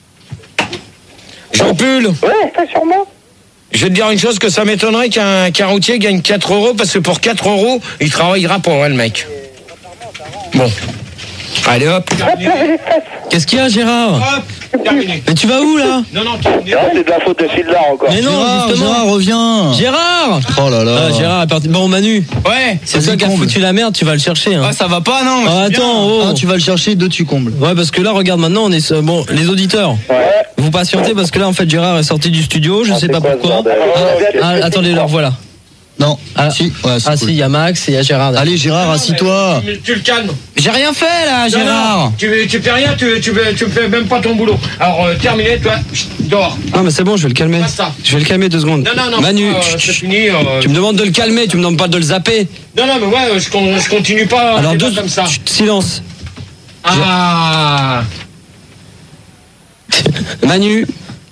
Jean Pull. Ouais, ça sûrement. Je vais te dire une chose, que ça m'étonnerait qu'un qu'un routier gagne quatre euros, parce que pour quatre euros, il travaillera pour moi, le mec. Bon. Allez hop. Qu'est-ce qu'il y a, Gérard? Hop, terminé. Mais tu vas où là? Non, non, terminé. Ah, c'est de la faute de Fildar encore. Mais non, Gérard, justement. Gérard, reviens. Gérard. Oh là là. Ah, Gérard est parti. Bon, Manu, Ouais. c'est toi Vas-y, qui as comble. foutu la merde, tu vas le chercher. Hein. Ah, ça va pas non. Ah, c'est bien. attends, oh. Un, tu vas le chercher, deux, tu combles. Ouais, parce que là, regarde, maintenant, on est sur- bon, les auditeurs. Ouais. Vous patientez parce que là, en fait, Gérard est sorti du studio, je Ah, sais c'est pas quoi ce pourquoi. bordel Ah, attendez, leur voilà. Non. Ah, Si, ouais, c'est Ah, cool. si, il y a Max et il y a Gérard. Allez, Gérard, assis-toi. Tu, tu le calmes. J'ai rien fait là, Non, Gérard. non, tu, tu fais rien, tu, tu, tu fais même pas ton boulot. Alors, euh, terminé, toi, chut, dehors. Ah, mais c'est bon, je vais le calmer. Basta. Je vais le calmer deux secondes. Non, non, non. Manu, euh, chut, c'est chut. fini. euh, Tu me demandes de le calmer, tu me demandes pas de le zapper. Non, non, mais ouais, je, con- je continue pas Alors, un débat deux, comme ça. chut, silence. Ah. Manu,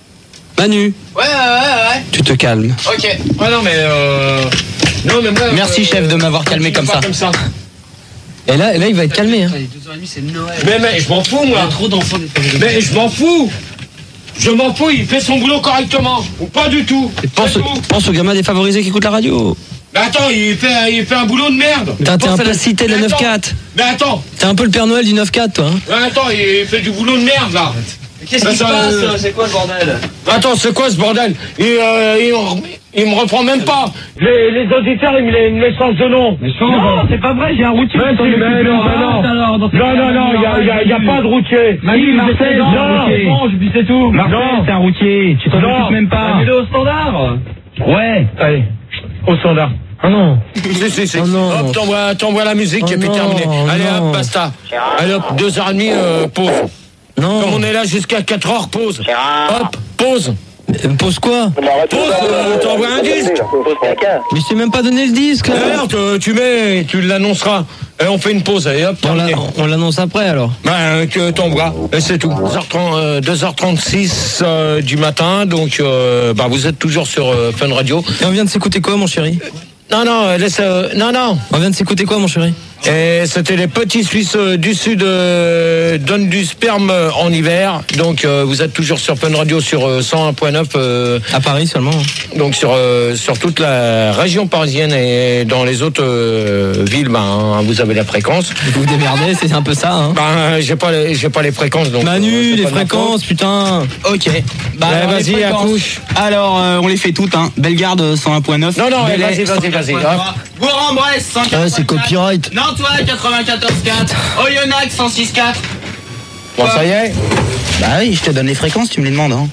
Manu, Ouais, ouais, ouais, tu te calmes. ouais. Ok. Ouais, non, mais. Euh... Non, mais moi. Merci, euh, chef, de m'avoir calmé continue comme pas ça. Comme ça. Et là, et là, il va être calmé. Hein. Mais, mais, je m'en fous, moi. Trop d'enfants. Mais je m'en fous. Je m'en fous, il fait son boulot correctement. Ou pas du tout. Pense, C'est au- tout. pense aux gamins défavorisés qui écoutent la radio. Mais attends, il fait, il fait un boulot de merde. Putain, t'es un Pense à peu la cité de la Mais neuf attends, quatre. Mais attends, T'es un peu le Père Noël du neuf quatre, toi. Hein. mais attends, il fait du boulot de merde, là. Qu'est-ce qui qui se se passe, passe C'est quoi ce bordel? Attends, c'est quoi ce bordel il, euh, il, me- il me reprend même pas. Les, les auditeurs, ils me les, me les changent de nom. Non, c'est pas vrai, j'ai un routier. Mais si, mais non, mais non. Non, non, non, il y a, y a- y a pas de routier. Manu, Marseille, non, c'est un routier. non, je dis c'est tout. Marseille, c'est un routier. Tu t'en Non. occupes même pas. Mets-le au standard. Ouais. Allez, au standard. Oh non. Si, si, si. Oh non. Hop, t'envoies, t'envoies la musique Oh et puis non, terminé. Allez, non. hop, basta. Allez, hop, deux heures et demie, euh, pause. Non. Comme on est là jusqu'à quatre heures, pause. Hop, pause. Euh, Pose quoi? Pause, euh, t'envoies un disque. Mais je t'ai même pas donné le disque là. D'ailleurs, tu, tu mets, tu l'annonceras. Et on fait une pause, et hop, On l'a- terminé. on l'annonce après alors. Ben, que t'envoies, et c'est tout. deux heures trente, euh, deux heures trente-six euh, du matin, donc euh, bah, vous êtes toujours sur euh, Fun Radio. Et on vient de s'écouter quoi, mon chéri? Non, non, laisse, euh, non, non. On vient de s'écouter quoi, mon chéri? Et c'était les petits Suisses euh, du Sud euh, donnent du sperme euh, en hiver. Donc euh, vous êtes toujours sur Fun Radio sur euh, cent un point neuf. euh, À Paris seulement. donc sur euh, sur toute la région parisienne et dans les autres euh, villes, ben hein, vous avez la fréquence. Vous vous démerdez, c'est un peu ça. Hein. Ben j'ai pas les j'ai pas les fréquences donc. Manu, euh, c'est les pas de ma fréquences, putain. Ok. Bah, Ouais, alors, les vas-y, fréquences. accouche. Alors, euh, on les fait toutes, hein. Bellegarde cent un point neuf. Non, non, Belley, vas-y, vas-y, vas-y, cent quatre point trois. Bourg-en-Bresse cent quatre. Ouais, c'est copyright. Nantois quatre-vingt-quatorze quatre. Oyonnax cent six quatre. Bon, ça y est. Bah oui, je te donne les fréquences, tu me les demandes. Hein.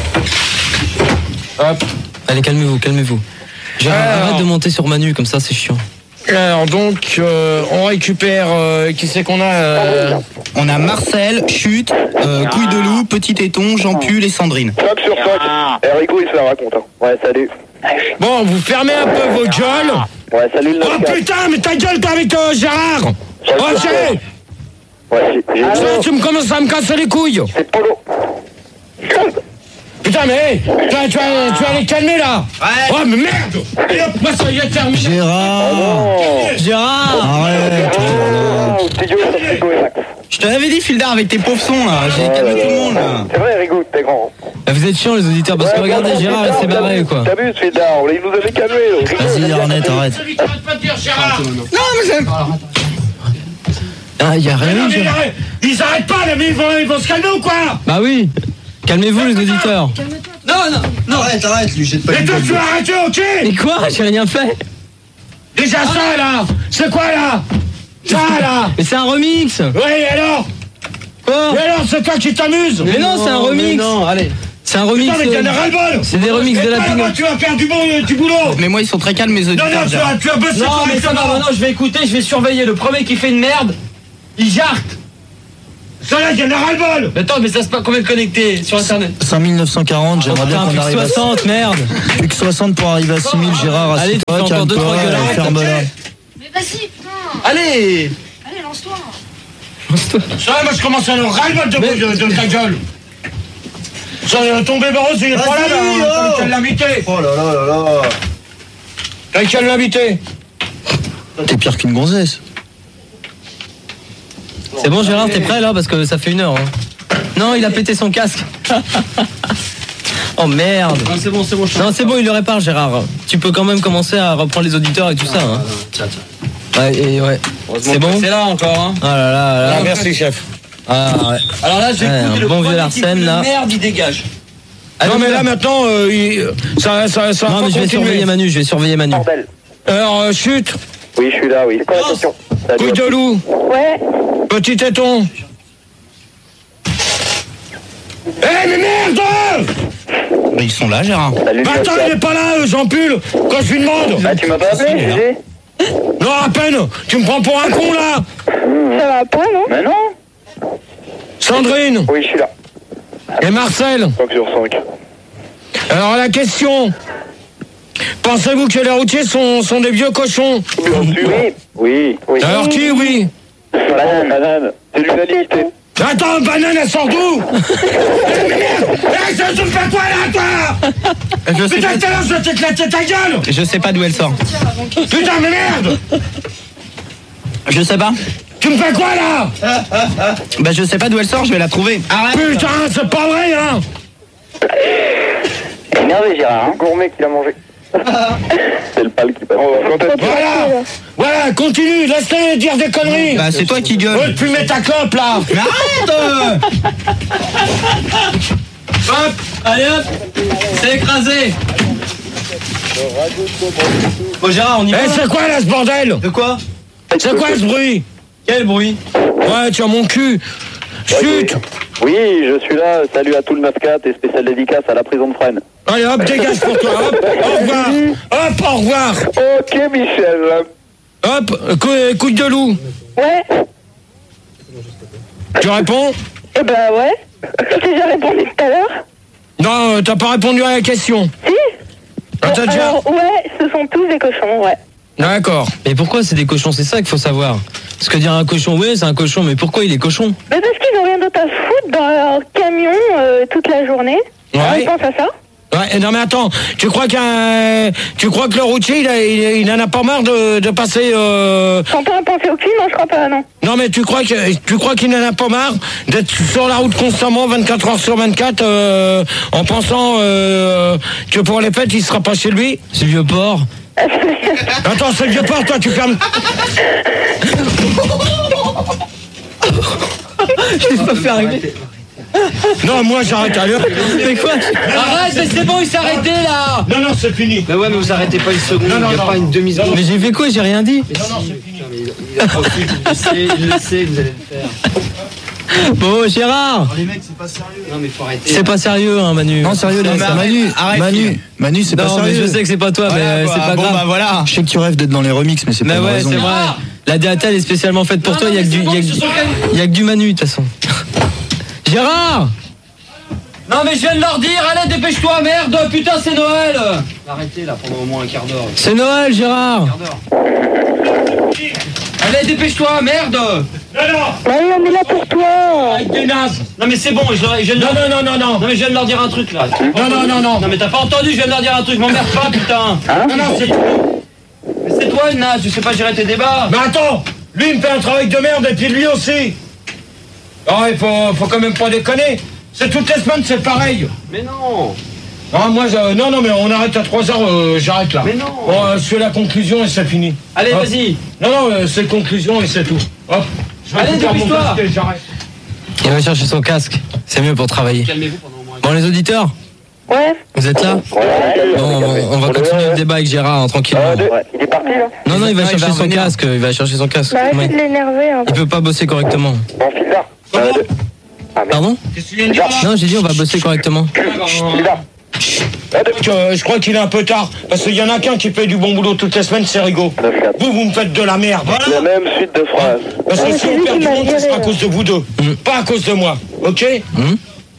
Hop. Allez, calmez-vous, calmez-vous. Gérard, Alors. arrête de monter sur Manu comme ça, c'est chiant. Alors donc euh, on récupère euh, qui c'est qu'on a euh, On a Marcel, Chute, euh, Couille de Loup, Petit Téton, Jean Pull et Sandrine. cinq sur cinq. Eh, Rigo, il se la raconte. Hein. Ouais, salut. Bon, vous fermez un peu vos gueules. Ouais, salut le Oh neuf quatre. putain, mais ta gueule t'es avec euh, Gérard. Ok. Ouais, j'ai- j'ai- Ça, tu me commences à me casser les couilles. C'est Polo. Putain, mais hey, tu, vas, tu, vas, tu vas les calmer là. Ouais. Oh mais merde. Et hop, moi ça y est terminé. Gérard. Gérard. Arrête. Oh, studio, ça c'est Rigo et Max. Je te l'avais dit, Fildar, avec tes pauvres sons là. J'ai calmé tout le monde là. C'est vrai, Rigo, t'es grand. Bah, vous êtes chiants les auditeurs parce que Ouais, regardez, bon, Gérard il s'est Fildar, barré quoi. T'abuses, Fildar, il nous avait calmé. Vas-y, Arnett, arrête. Celui qui arrête pas de dire Gérard. Non, mais c'est. Ah, y a Mais rien non, eu, mais ils Gérard. arrêtent, ils arrêtent pas là, mais ils vont, ils vont se calmer ou quoi? Bah oui. Calmez-vous les auditeurs. Non, non, non. Arrête, arrête, lui jette pas Et une toi balle. tu vas arrêter, ok? Mais quoi? J'ai rien fait. Déjà ça là. C'est quoi là? Ça là. Mais c'est un remix. Oui, alors? Quoi? Et alors, c'est toi qui t'amuses? Mais non, c'est un remix. Non, allez. C'est un remix. Putain, mais t'en as ras-le-bol. C'est des remixes de la Pinot. Tu vas faire du bon, du boulot. Mais moi, ils sont très calmes, mes auditeurs. Non, non, tu vas, tu vas bosser. Non, mais ça va, maintenant, je vais écouter, je vais surveiller. Le premier qui fait une merde, il jarte. Ça là, t'en as ras-le-bol. Mais attends, mais ça se passe combien de connectés sur Internet? cinq mille neuf cent quarante, j'aimerais bien qu'on arrive à soixante, merde. Plus que soixante pour arriver à six mille, Gérard. Allez, tu fais encore deux, trois gueules. Ferme-la. Mais vas-y, putain. Allez. Allez, lance-toi. Ça va, moi je commence à le ras-le-bol de, de, de ta gueule. Ça, ton bébé rose, il est pas là, là. T'as l'invité. Oh là là là là. T'as qu'à l'invité. T'es pire qu'une gonzesse. C'est bon, Gérard, t'es prêt là? Parce que ça fait une heure. Hein. Non, il a pété son casque. Oh merde. Non, c'est bon, c'est bon. Non, c'est bon, il le répare, Gérard. Tu peux quand même commencer à reprendre les auditeurs et tout ça. Hein. Tiens, tiens. Ouais, et ouais. C'est bon. C'est là encore, hein. Ah là là là. Ah, merci, chef. Ah ouais. Alors là, j'ai Ouais, écouté un le bon vieux premier Larsen, qui là. fout merde, il dégage. Ah, non, mais là, maintenant, euh, il, ça, ça, ça va non, pas mais je vais continuer. surveiller Manu, je vais surveiller Manu. Bordel. Alors, euh, chute. Oui, je suis là, oui. C'est quoi la question? Couille de loup. Ouais. Petit téton. Eh, mais merde! Mais ils sont là, Gérard. Salut, Bah attends, il est pas là, euh, Jean Pull, quand je lui demande. Ah, tu m'as pas appelé, Gégé? Non, à peine. Tu me prends pour un con, là. Ça va pas, non? Mais non. Sandrine. Oui, je suis là. Et Marcel. cinq sur cinq. Alors, la question. Pensez-vous que les routiers sont, sont des vieux cochons? Bien sûr. Oui. Oui. Oui. Alors qui, oui? Banane. Banane. C'est l'unanimité. Attends, banane, elle sort d'où? Eh, mais merde! Eh, ça se fait quoi, là, toi? Je sais Putain, pas, tout à l'heure, je vais t'éclater ta gueule! je sais pas d'où elle sort. Putain, mais merde! Je sais pas. Tu me fais quoi, là? Bah, je sais pas d'où elle sort, je vais la trouver. Arrête. Putain, c'est pas vrai, hein? Énervé, Gérard. Hein. Gourmet qui l'a mangé. C'est le pal qui passe. Voilà! Voilà, continue, laisse-les dire des conneries! Bah, c'est toi qui gueule. Ouais, tu mets ta clope, là! Mais arrête. Hop, allez hop, c'est écrasé. Bon Gérard, on y va. Eh, c'est quoi, là, ce bordel? De quoi? C'est quoi, ce bruit? Quel bruit? Ouais, tu as mon cul! Chut! Oui, je suis là. Salut à tout le neuf quatre et spécial dédicace à la prison de Fresnes. Allez, hop, dégage pour toi, hop! Au revoir! Hop, au revoir! Ok, Michel. Hop, cou- couille de loup! Ouais. Tu réponds? Eh ben ouais. Je t'ai déjà répondu tout à l'heure. Non, euh, t'as pas répondu à la question. Si. Ah, t'as déjà... Alors, ouais, ce sont tous des cochons, ouais. D'accord. Mais pourquoi c'est des cochons? C'est ça qu'il faut savoir. Parce que dire un cochon, oui, c'est un cochon, mais pourquoi il est cochon? Mais parce qu'ils ont rien d'autre à foutre dans leur camion euh, toute la journée. Ouais. Ils pensent à ça. Ouais, non mais attends, tu crois qu'un, tu crois que le routier, il, a, il, il en a pas marre de, de passer. Euh... Sans pas penser au cul, non, je crois pas, non. Non mais tu crois que, tu crois qu'il n'en a pas marre d'être sur la route constamment, vingt-quatre heures sur vingt-quatre, euh, en pensant euh, que pour les fêtes, il sera pas chez lui? C'est vieux porc. Attends, c'est le vieux porc, toi, tu fermes. Je l'ai pas fait arriver. Non, moi j'arrête à l'heure. Mais quoi? Arrête, mais c'est bon, il s'est arrêté là. Non, non, c'est fini. Mais ouais, mais vous arrêtez pas une seconde, Non, non, il n'y a non. pas une demi-seconde. Mais j'ai fait quoi? J'ai rien dit. Non, non, c'est fini. Il a profité, il le sait, il le sait, vous allez le faire. Bon, Gérard. Les mecs, c'est pas sérieux. Non, mais faut arrêter. C'est pas sérieux, hein, Manu. Non, sérieux, Non, laisse mais ça. arrête, Manu, arrête, Manu, fille. Manu, c'est pas Non, mais sérieux. je sais que c'est pas toi, Voilà, mais quoi. c'est pas Bon, grave. bah voilà. Je sais que tu rêves d'être dans les remixes, mais c'est Mais pas une ouais, raison. c'est vrai. La D A T L est spécialement faite pour Non, toi. Il y a non, que du, mais il y a c'est que bon, du- ils se sont il y a que du Manu de toute façon. Gérard. Non mais je viens de leur dire, allez dépêche-toi, merde, putain c'est Noël. Arrêtez là pendant au moins un quart d'heure. C'est Noël, Gérard. Un quart d'heure. Allez dépêche-toi, merde. Non, non. Allez, on est là pour toi. Avec des nazes. Non mais c'est bon, je, je viens de Non, leur... non, non, non, non. Non mais je viens de leur dire un truc là. Non, non, non, non. Non mais t'as pas entendu, je viens de leur dire un truc, m'emmerde pas putain. Non, non, c'est... Mais c'est toi une naze, tu sais pas gérer tes débats. Mais attends, lui il me fait un travail de merde et puis lui aussi. Oh, il faut, faut quand même pas déconner. C'est toutes les semaines, c'est pareil. Mais non. Non, moi, je- non, non, mais on arrête à trois heures, euh, j'arrête là. Mais non. Bon, euh, c'est la conclusion et c'est fini. Allez, Hop. vas-y. Non, non, euh, c'est conclusion et c'est tout. Hop. Je vais Allez, faire mon dépêche-toi. casque et j'arrête. Il va chercher son casque, c'est mieux pour travailler. Calmez-vous pendant au moins un Bon les auditeurs, Ouais. vous êtes là? Bon, on, on va continuer le débat avec Gérard hein, tranquillement. Ouais, il est parti là. Non, non, il va Non, il chercher va son revenir. casque, il va chercher son casque. Bah, Comment arrêtez il... de l'énerver un il peu. peut pas bosser correctement. Bon, file là. Comment Euh, Pardon? Non, j'ai dit on va bosser correctement. Euh, je crois qu'il est un peu tard, parce qu'il y en a qu'un qui fait du bon boulot toutes les semaines, c'est Rigaud. Vous, vous me faites de la merde. Voilà. La même suite de phrases. Parce que si on perd du monde, c'est à cause de vous deux, mmh. pas à cause de moi, ok? Mmh.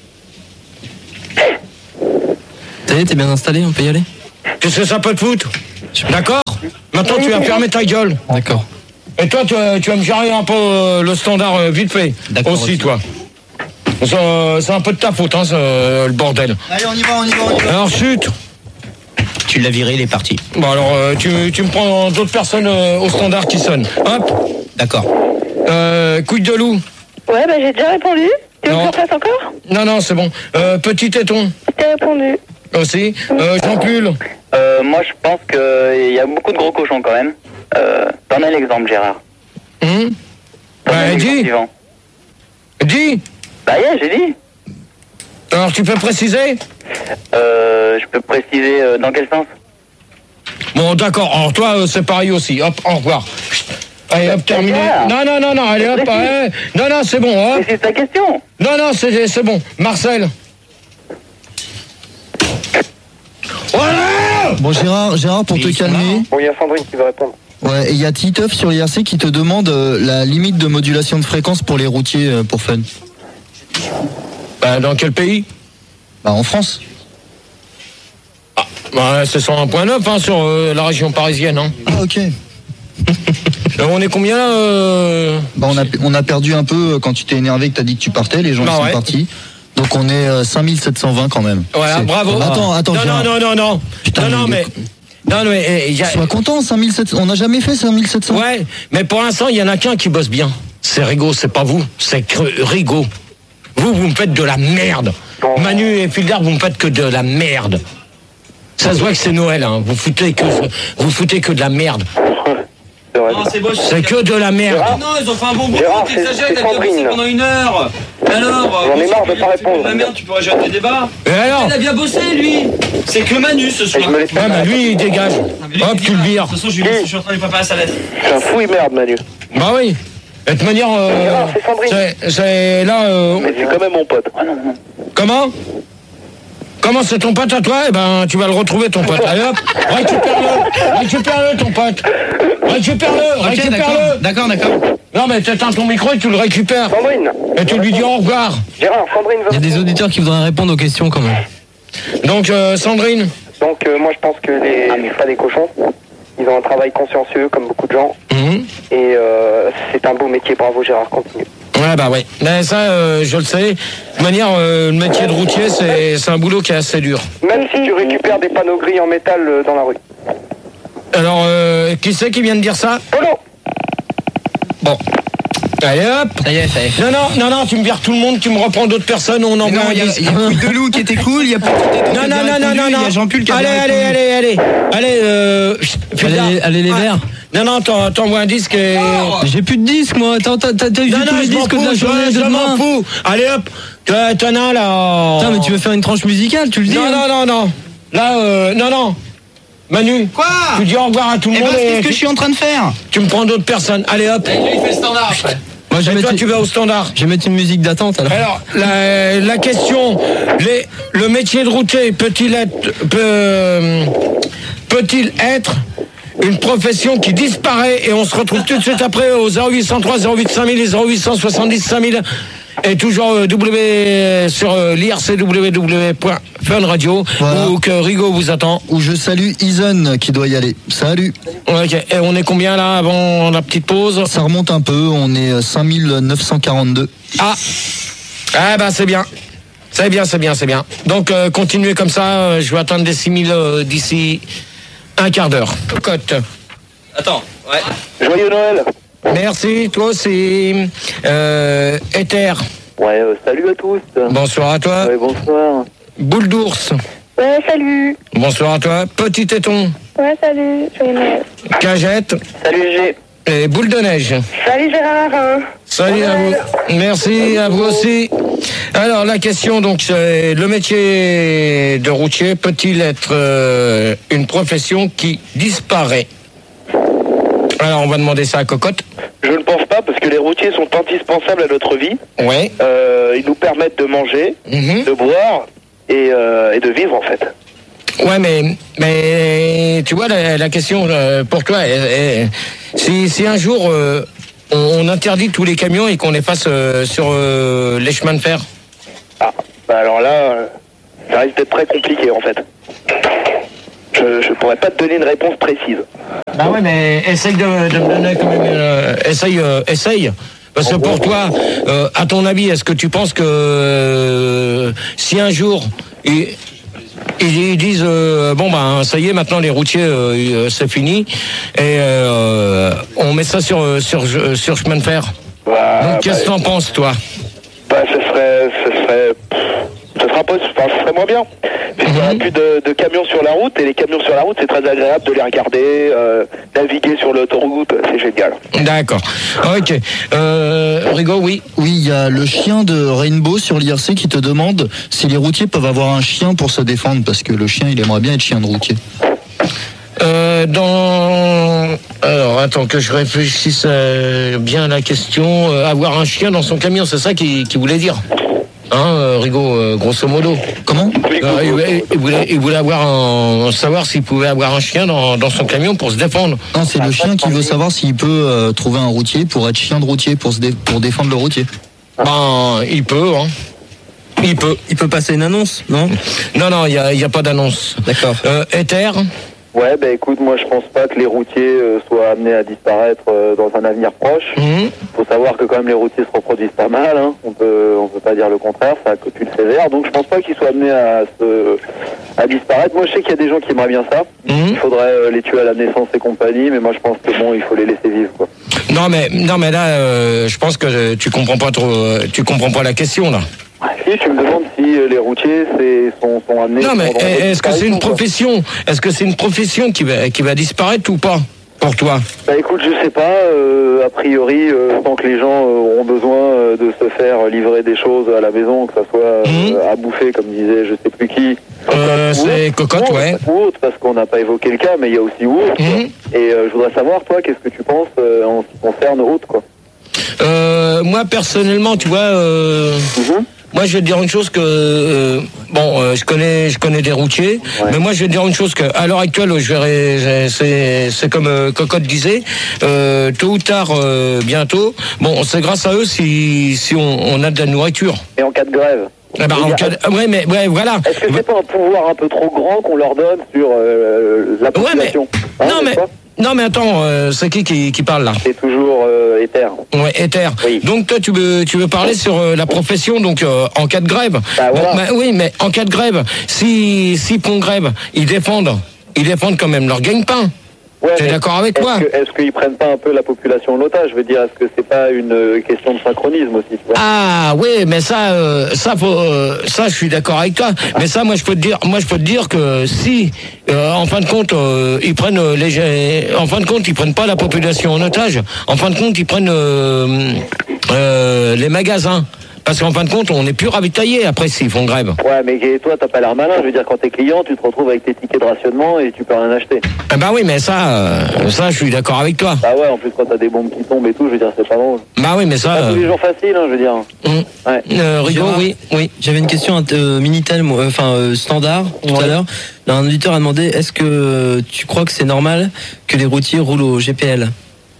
Ça y est, t'es bien installé, on peut y aller? Qu'est-ce que ça peut te foutre? D'accord? Maintenant, tu vas fermer ta gueule. D'accord. Et toi, tu, tu vas me gérer un peu euh, le standard euh, vite fait. D'accord. Aussi, aussi. Toi. C'est, euh, c'est un peu de ta faute, hein, ce, le bordel. Allez, on y va, on y va, on y va. Alors, chute. Tu l'as viré, il est parti. Bon, alors, euh, tu, tu me prends d'autres personnes euh, au standard qui sonnent. Hop. D'accord. Euh, couille de loup. Ouais, bah j'ai déjà répondu. Tu veux que je refasse encore? Non, non, c'est bon. Euh, petit téton. T'as répondu. Aussi. Euh, Jean-Pull. Euh, moi, je pense qu'il y a beaucoup de gros cochons quand même. Euh, T'en as l'exemple, Gérard. Hum bah, dis. Dis. Bah, yeah, j'ai dit. Alors, tu peux préciser? Euh, je peux préciser euh, dans quel sens? Bon, d'accord. Alors, toi, euh, c'est pareil aussi. Hop, au revoir. Allez, hop, terminé. Non, non, non, non, allez, hop, allez. Non, non, c'est bon, hop. C'est ta question. Non, non, c'est, c'est bon. Marcel. Voilà. Bon, Gérard, Gérard, pour te calmer. Bon, il y a Sandrine qui veut répondre. Ouais, et il y a Titeuf sur l'I R C qui te demande euh, la limite de modulation de fréquence pour les routiers euh, pour fun. Bah, dans quel pays? Bah, en France. Ah, bah, c'est cent un virgule neuf hein, sur euh, la région parisienne. Hein. Ah, ok. Alors, on est combien là euh... Bah, on a, on a perdu un peu quand tu t'es énervé que t'as dit que tu partais, les gens bah, sont ouais. partis. Donc on est euh, cinq mille sept cent vingt quand même. Voilà, c'est... bravo. Attends, attends. Non, non, non, non, non. Putain, non, non, mais. Non, mais. Y a... Sois content, cinq mille sept cents. On n'a jamais fait cinq mille sept cents. Ouais, mais pour l'instant, il y en a qu'un qui bosse bien. C'est Rigaud, c'est pas vous. C'est Rigaud. Vous, vous me faites de la merde. Manu et Filder, vous me faites que de la merde. Ça se voit que c'est Noël, hein. Vous foutez que, vous foutez que de la merde. Non, c'est, bon, c'est que de la merde. Ah non, ils ont fait un bon boulot, t'exagères, il a bien bossé pendant une heure. Alors, j'en ai marre de pas répondre. La merde, tu pourrais gérer tes débats. Et alors? Il a bien bossé, lui. C'est que Manu ce soir. Ouais, mais lui, il dégage. Ah, hop, tu le vires. De toute façon, je, lui, je suis en train de lui préparer sa lettre. C'est un fou et merde, Manu. Bah oui. De toute manière, euh, c'est Sandrine. C'est, c'est là. Euh, mais c'est quand même mon pote. Ah non, non. Comment? Comment c'est ton pote à toi? Eh ben, tu vas le retrouver, ton pote. Allez hop, récupère-le, récupère-le, ton pote. Récupère-le, okay, récupère-le. D'accord, d'accord. Non, mais t'éteins ton micro et tu le récupères. Sandrine. Et tu lui dis au revoir. Gérard, Sandrine veut... Il y a des auditeurs qui voudraient répondre aux questions, quand même. Donc, euh, Sandrine. Donc, euh, moi, je pense que les, les frères des cochons, ils ont un travail consciencieux, comme beaucoup de gens. Mmh. Et euh, c'est un beau métier. Bravo, Gérard, continue. Ouais, bah ouais. Mais ça, euh, je le sais. De manière, euh, le métier de routier, c'est, c'est un boulot qui est assez dur. Même si tu récupères des panneaux gris en métal euh, dans la rue. Alors, euh, qui c'est qui vient de dire ça? Polo. Bon. Allez hop. Ça y est, ça y est. Non, non, non, non, tu me vires tout le monde, tu me reprends d'autres personnes, on envoie un disque. Il y a Couille de Loup qui était cool, il y a Petit Téton. Non, non, non, non, non, non. Il y a Jean-Pull qui a Allez, allez, allez, allez. Allez, euh. Allez, allez, les verts. Non, non, t'en, t'envoies un disque et... Oh, j'ai plus de disque, moi. T'as, t'as, t'as eu non, tous non, les disques de la journée de je demain. m'en fous. Allez, hop. T'en as là. Putain, mais tu veux faire une tranche musicale, tu le dis? Non, hein. non, non, non. Là, euh, non, non. Manu. Quoi? Tu dis au revoir à tout le eh monde. Ben, et c'est ce que je suis en train de faire. Tu me prends d'autres personnes. Allez, hop. Et lui, il fait le standard après. Moi, je et vais toi, mettre... tu vas au standard. Je vais mettre une musique d'attente alors. Alors, la, la question, les, le métier de routier peut-il être, peut, peut-il être une profession qui disparaît et on se retrouve tout de suite après au zéro huit cent trois zéro huit cinq mille et zéro huit cent soixante-dix cinq mille et toujours euh, W sur euh, l'I R C W W point fun radio voilà. Ou que Rigaud vous attend. Où je salue Ison qui doit y aller. Salut. Ok, et on est combien là avant la petite pause? Ça remonte un peu, on est cinq mille neuf cent quarante-deux. Ah, ah bah c'est bien. C'est bien, c'est bien, c'est bien. Donc euh, continuez comme ça, euh, je vais atteindre des six mille euh, d'ici un quart d'heure. Cocotte. Attends, ouais. Joyeux Noël. Merci, toi aussi. Euh, Ether. Ouais, euh, salut à tous. Bonsoir à toi. Ouais, bonsoir. Boule d'ours. Ouais, salut. Bonsoir à toi. Petit téton. Ouais, salut. Joyeux Noël. Cagette. Salut G. Et boule de neige. Salut Gérard. Salut ouais. À vous. Merci à vous aussi. Alors la question donc c'est le métier de routier peut-il être euh, une profession qui disparaît? Alors on va demander ça à Cocotte. Je ne pense pas, parce que les routiers sont indispensables à notre vie. Ouais. Euh, ils nous permettent de manger, Mhm. de boire et, euh, et de vivre en fait. Ouais, mais, mais tu vois, la, la question euh, pour toi, elle- elle- si, si un jour euh, on, on interdit tous les camions et qu'on les fasse euh, sur euh, les chemins de fer. Ah, bah alors là, euh, ça risque d'être très compliqué en fait. Je, je pourrais pas te donner une réponse précise. Bah ouais, mais essaye de, de me donner quand même. Euh, essaye, euh, essaye. Parce que pour toi, euh, à ton avis, est-ce que tu penses que euh, si un jour ils, ils, ils disent euh, bon ben ça y est, maintenant les routiers euh, c'est fini et euh, on met ça sur sur sur chemin de fer. Bah, Donc qu'est-ce que bah, t'en penses toi? Bah, ce serait, ce serait, ce sera pas, enfin, ce serait moins bien. Puisqu'il n'y aura plus de, de camions sur la route, et les camions sur la route, c'est très agréable de les regarder, euh, naviguer sur l'autoroute, c'est génial. D'accord. Ok. Euh, Rigaud, oui. Oui, il y a le chien de Rainbow sur l'I R C qui te demande si les routiers peuvent avoir un chien pour se défendre, parce que le chien, il aimerait bien être chien de routier. Euh, dans... Alors, attends que je réfléchisse euh, bien à la question. Euh, avoir un chien dans son camion, c'est ça qu'il qu'il voulait dire. Hein, euh, Rigaud, euh, grosso modo. Comment euh, il, il, voulait, il voulait avoir un, savoir s'il pouvait avoir un chien dans, dans son camion pour se défendre. Non, c'est le chien qui veut savoir s'il peut euh, trouver un routier pour être chien de routier, pour, se dé- pour défendre le routier. Ben, il peut, hein. Il peut. Il peut passer une annonce, non? Non, non, il n'y a, y a pas d'annonce. D'accord. Euh, Ether. Ouais, bah écoute, moi je pense pas que les routiers euh, soient amenés à disparaître euh, dans un avenir proche. Mhm. Faut savoir que quand même les routiers se reproduisent pas mal, hein. On peut, on peut pas dire le contraire, ça accopule sévère. Donc je pense pas qu'ils soient amenés à se, à disparaître. Moi je sais qu'il y a des gens qui aimeraient bien ça. Mhm. Il faudrait euh, les tuer à la naissance et compagnie, mais moi je pense que bon, il faut les laisser vivre, quoi. Non mais non mais là, euh, je pense que tu comprends pas trop, euh, tu comprends pas la question là. Si tu me demandes si euh, les routiers c'est, sont, sont amenés. Non mais pendant est-ce que c'est une disparition, quoi. profession? Est-ce que c'est une profession qui va qui va disparaître ou pas pour toi? Bah écoute, je sais pas, euh, a priori, euh, tant que les gens euh, auront besoin euh, de se faire livrer des choses à la maison, que ça soit euh, Mhm. à bouffer, comme disait je sais plus qui. Euh, Cocotte ou c'est autre. Cocotte, Ou ouais. autre, ou autre, parce qu'on n'a pas évoqué le cas, mais il y a aussi autre. quoi. Mhm. Et euh, je voudrais savoir, toi, qu'est-ce que tu penses euh, en ce qui concerne autre, quoi. Euh, moi personnellement, tu vois, euh, Mhm. moi je vais te dire une chose que euh, bon, euh, je connais, je connais des routiers, Ouais. mais moi je vais te dire une chose que à l'heure actuelle, je verrai, c'est, c'est comme euh, Cocotte disait, euh, tôt ou tard, euh, bientôt. Bon, c'est grâce à eux si si on, on a de la nourriture. Et en cas de grève. Eh ben, Je veux en dire, cas de- ouais, mais ouais, voilà. Est-ce que c'est pas un pouvoir un peu trop grand qu'on leur donne sur euh, la Ouais, mais population Hein, non, n'est-ce mais pas non, mais attends, euh, c'est qui, qui qui parle là? C'est toujours euh, Ether. Ouais, Ether. Oui. Donc toi tu veux tu veux parler sur euh, la profession donc euh, en cas de grève. Bah, voilà. Bon, bah, oui, mais en cas de grève, si si font grève, ils défendent ils défendent quand même leur gagne-pain. Ouais, T'es mais d'accord avec est-ce toi? que- Est-ce qu'ils prennent pas un peu la population en otage? Je veux dire, est-ce que c'est pas une euh, question de synchronisme aussi, tu vois? Ah oui, mais ça, euh, ça, faut, euh, ça, je suis d'accord avec toi. Mais ça, moi, je peux te dire, moi, je peux te dire que si, euh, en fin de compte, euh, ils prennent euh, les, en fin de compte, ils prennent pas la population en otage. En fin de compte, ils prennent euh, euh, les magasins. Parce qu'en fin de compte, on n'est plus ravitaillé après s'ils font grève. Ouais, mais toi, t'as pas l'air malin. Je veux dire, quand t'es client, tu te retrouves avec tes tickets de rationnement et tu peux rien acheter. Ah bah oui, mais ça, euh, ça, je suis d'accord avec toi. Bah ouais, en plus, quand t'as des bombes qui tombent et tout, je veux dire, c'est pas drôle. Bah oui, mais ça. Pas tous les Euh, jours facile, hein, je veux dire. hum. Ouais. Euh, Rigaud, Gérard, oui, oui. J'avais une question euh, Minitel, moi, enfin euh, standard tout Ouais. à l'heure. Là, un auditeur a demandé est-ce que euh, tu crois que c'est normal que les routiers roulent au G P L?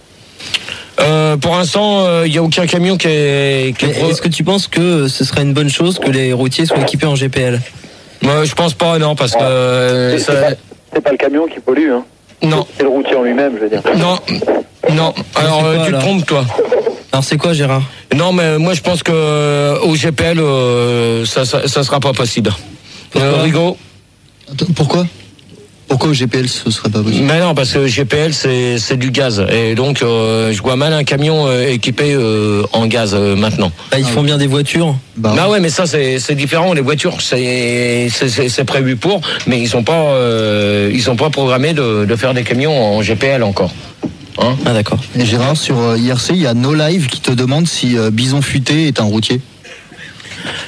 Euh, pour l'instant, il n'y a aucun camion qui est. Qui est Mais pro- Est-ce que tu penses que ce serait une bonne chose que les routiers soient équipés en G P L? Moi, je pense pas, non, parce que. Ouais. euh, C'est ça- c'est pas, c'est pas le camion qui pollue, hein. Non, C'est le routier en lui-même, je veux dire. non, non. Alors, c'est euh, quoi, tu te alors trompes, toi. Alors c'est quoi, Gérard? Non, mais moi, je pense que euh, au G P L, euh, ça, ça, ça sera pas possible. Euh, Rigaud? Attends, pourquoi Pourquoi au G P L ce serait pas possible? Mais non, parce que G P L, c'est c'est du gaz. Et donc, euh, je vois mal un camion euh, équipé euh, en gaz euh, maintenant. Bah, ils font bien des voitures. Bah, Bah ouais, mais ça c'est c'est différent. Les voitures, c'est c'est c'est c'est prévu pour, mais ils sont pas euh, ils sont pas programmés de de faire des camions en G P L encore. Hein? Ah d'accord. Et Gérard, sur euh, I R C, il y a No Live qui te demande si euh, Bison Futé est un routier.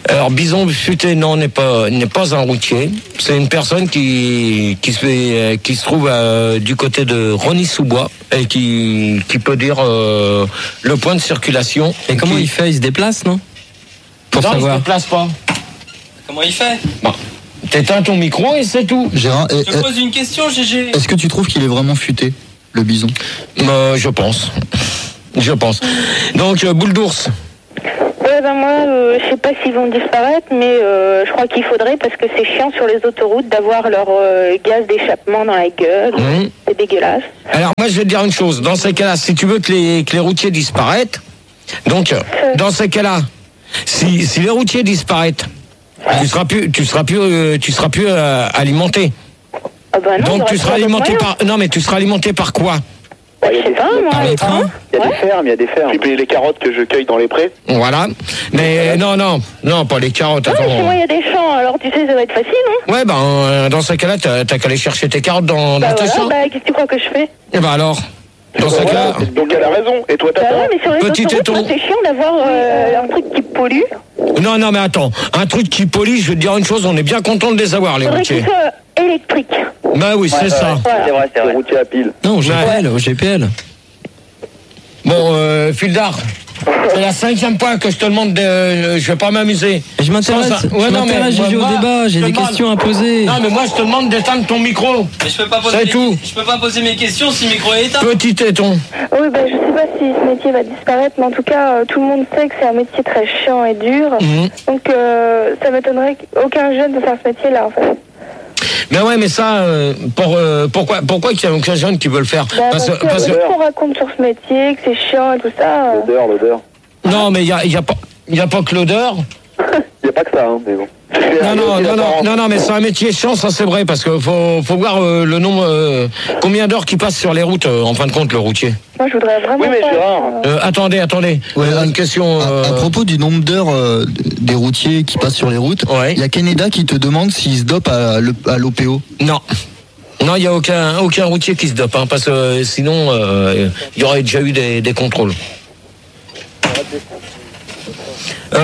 Alors Bison Futé, non, n'est pas n'est pas un routier. C'est une personne qui qui se fait, qui se trouve euh, du côté de Rosny-sous-Bois et qui qui peut dire euh, le point de circulation. Et comment qui... il fait? Il se déplace, non? Pour non, savoir. il se déplace pas. Comment il fait? Bon. T'éteins ton micro et c'est tout. Gérard, je te pose une question, G G. Est-ce que tu trouves qu'il est vraiment futé, le bison? euh, Je pense. Je pense. Donc, euh, boule d'ours. Ouais, ben moi, euh, je sais pas s'ils vont disparaître, mais euh, je crois qu'il faudrait, parce que c'est chiant sur les autoroutes d'avoir leur euh, gaz d'échappement dans la gueule. Mmh. C'est dégueulasse. Alors, moi, je vais te dire une chose. Dans ces cas-là, si tu veux que les, que les routiers disparaissent, donc, euh. dans ces cas-là, si, si les routiers disparaissent, tu seras plus, tu seras plus, euh, tu seras plus euh, alimenté. Ah bah non, donc, tu seras alimenté par, non, mais tu seras alimenté par quoi? Bah, je sais pas, moi. Par les trains. Il y a des fermes, il y a des fermes. Tu payes les carottes que je cueille dans les prés. Voilà. Mais euh, non, non, non, pas les carottes. Ouais, attends. chez moi, il y a des champs, alors tu sais, ça va être facile, non? Ouais, ben, euh, dans ces cas-là, t'as, t'as qu'à aller chercher tes carottes dans, bah dans tes voilà, champs. bah, qu'est-ce que tu crois que je fais? Et ben alors, dans ces Voilà, cas-là. donc elle a raison. Et toi, t'as Bah pas. ouais, mais sur les Petit autoroutes, téton. moi, c'est chiant d'avoir euh, un truc qui pollue. Non, non, mais attends, un truc qui polie, je vais te dire une chose, on est bien content de les avoir, les Faudrait routiers. qu'il soit électrique. Bah oui, c'est ça. Voilà. C'est vrai, c'est vrai. Routier à pile. Non, au G P L, au G P L. Bon, euh, Fildar, c'est la cinquième fois que je te demande de... euh, je vais pas m'amuser. Je m'intéresse, Sans- je m'intéresse, G G, au moi, débat, j'ai je des te demande- questions à poser. Non, mais moi, je te demande d'éteindre ton micro. Mais je peux pas poser C'est mes... tout. Je peux pas poser mes questions si le micro est éteint. Petit téton. Oui, ben, je sais pas si ce métier va disparaître, mais en tout cas, euh, tout le monde sait que c'est un métier très chiant et dur. Mhm. Donc, euh, ça m'étonnerait qu'aucun jeune ne fasse ce métier-là, en fait. Mais ouais, mais ça, euh, pour, euh, pourquoi, pourquoi qu'il y a aucun jeune qui veut le faire? Bah, parce, que, parce tout que- ce qu'on raconte sur ce métier, que c'est chiant et tout ça. euh, L'odeur, l'odeur. Non, mais il y a, il y a pas, il y a pas que l'odeur. Il n'y a pas que ça, hein, mais bon. Non, non, non, non, non, non, mais c'est un métier chiant, ça c'est vrai, parce que faut, faut voir euh, le nombre, euh, combien d'heures qui passent sur les routes, euh, en fin de compte, le routier. Moi, je voudrais vraiment Oui, mais pas... Gérard, être, euh, Euh, attendez, attendez, Ouais, euh, une question. À, euh, à propos du nombre d'heures euh, des routiers qui passent sur les routes, il Ouais. y a Canada qui te demande s'ils se dopent à, le- à l'O P O. Non. Non, il n'y a aucun, aucun routier qui se dope, hein, parce que euh, sinon, euh, il y aurait déjà eu des, des contrôles. c'est un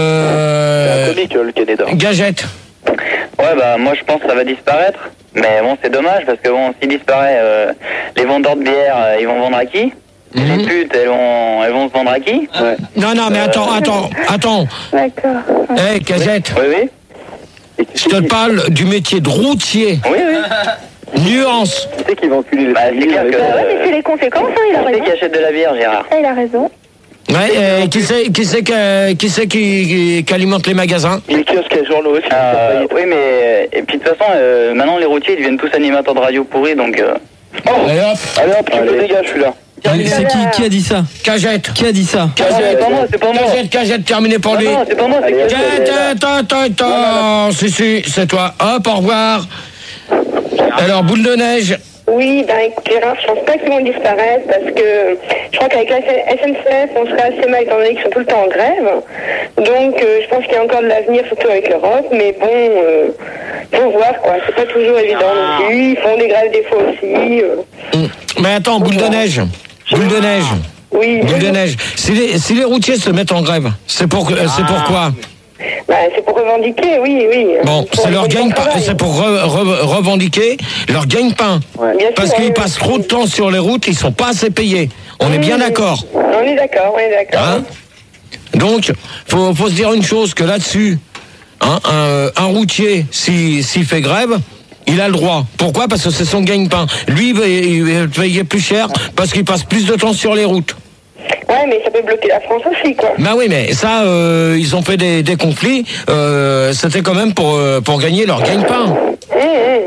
Euh, comique, le Canada. Gagette. Ouais, bah moi je pense que ça va disparaître. Mais bon, c'est dommage parce que bon, s'il disparaît, euh, les vendeurs de bière, euh, ils vont vendre à qui? Mhm. Les putes, elles vont, elles vont se vendre à qui? Ouais. Non, non, mais attends, attends, attends. D'accord. Hé, Gagette, Oui, oui. Et qui je te parle du métier de routier. Oui, oui. Nuance. Qui c'est qui va enculer les Bah, c'est civils clair avec- que- Bah ouais, mais c'est les conséquences, hein, il a Qui c'est raison. qui achète de la bière, Gérard? Ah, il a raison. Ouais, et qui c'est qui, c'est que- qui, c'est qui, qui, qui alimente les magasins? Les kiosques et journaux aussi. Euh, oui, mais et puis de toute façon, euh, maintenant les routiers ils deviennent tous animateurs de radio pourris, donc. Euh... Oh, Allez hop, allez hop, tu me dégages, je suis là. C'est qui, qui a dit ça? Cagette. Qui a dit ça? Ah, c'est pas moi, c'est pas moi. Cagette, Cagette, terminé pour Ah lui. non, c'est pas moi, c'est Allez, que- Attends, attends, attends, attends. Si, si, c'est toi. Hop, au revoir. Alors, boule de neige. Oui, ben écoute Gérard, je pense pas qu'ils vont disparaître parce que je crois qu'avec la S N C F, on serait assez mal étant donné qu'ils sont tout le temps en grève. Donc euh, je pense qu'il y a encore de l'avenir, surtout avec l'Europe, mais bon, euh, faut voir quoi, c'est pas toujours évident non plus. Ils font des grèves des fois aussi. euh. Mais attends, boule de neige. Boule de neige. Oui, Boule de neige. Si les, si les routiers se mettent en grève, c'est pour, que- c'est pourquoi? bah, c'est pour revendiquer, oui, oui. Bon, Pour c'est leur pour le gagne-pain. travail. C'est pour re- re- revendiquer leur gagne-pain. Bien sûr, Parce oui, qu'ils oui. passent trop de temps sur les routes, ils sont pas assez payés. On est bien Oui, d'accord. On est d'accord, on est d'accord. Hein? Donc, faut, faut se dire une chose, que là-dessus, hein, un, un routier, s'il s'il fait grève, il a le droit. Pourquoi? Parce que c'est son gagne-pain. Lui, il va, il va payer plus cher parce qu'il passe plus de temps sur les routes. Ouais, mais ça peut bloquer la France aussi, quoi. Ben oui, mais ça, euh, ils ont fait des, des conflits. Euh, C'était quand même pour, euh, pour gagner leur gagne-pain. Hum,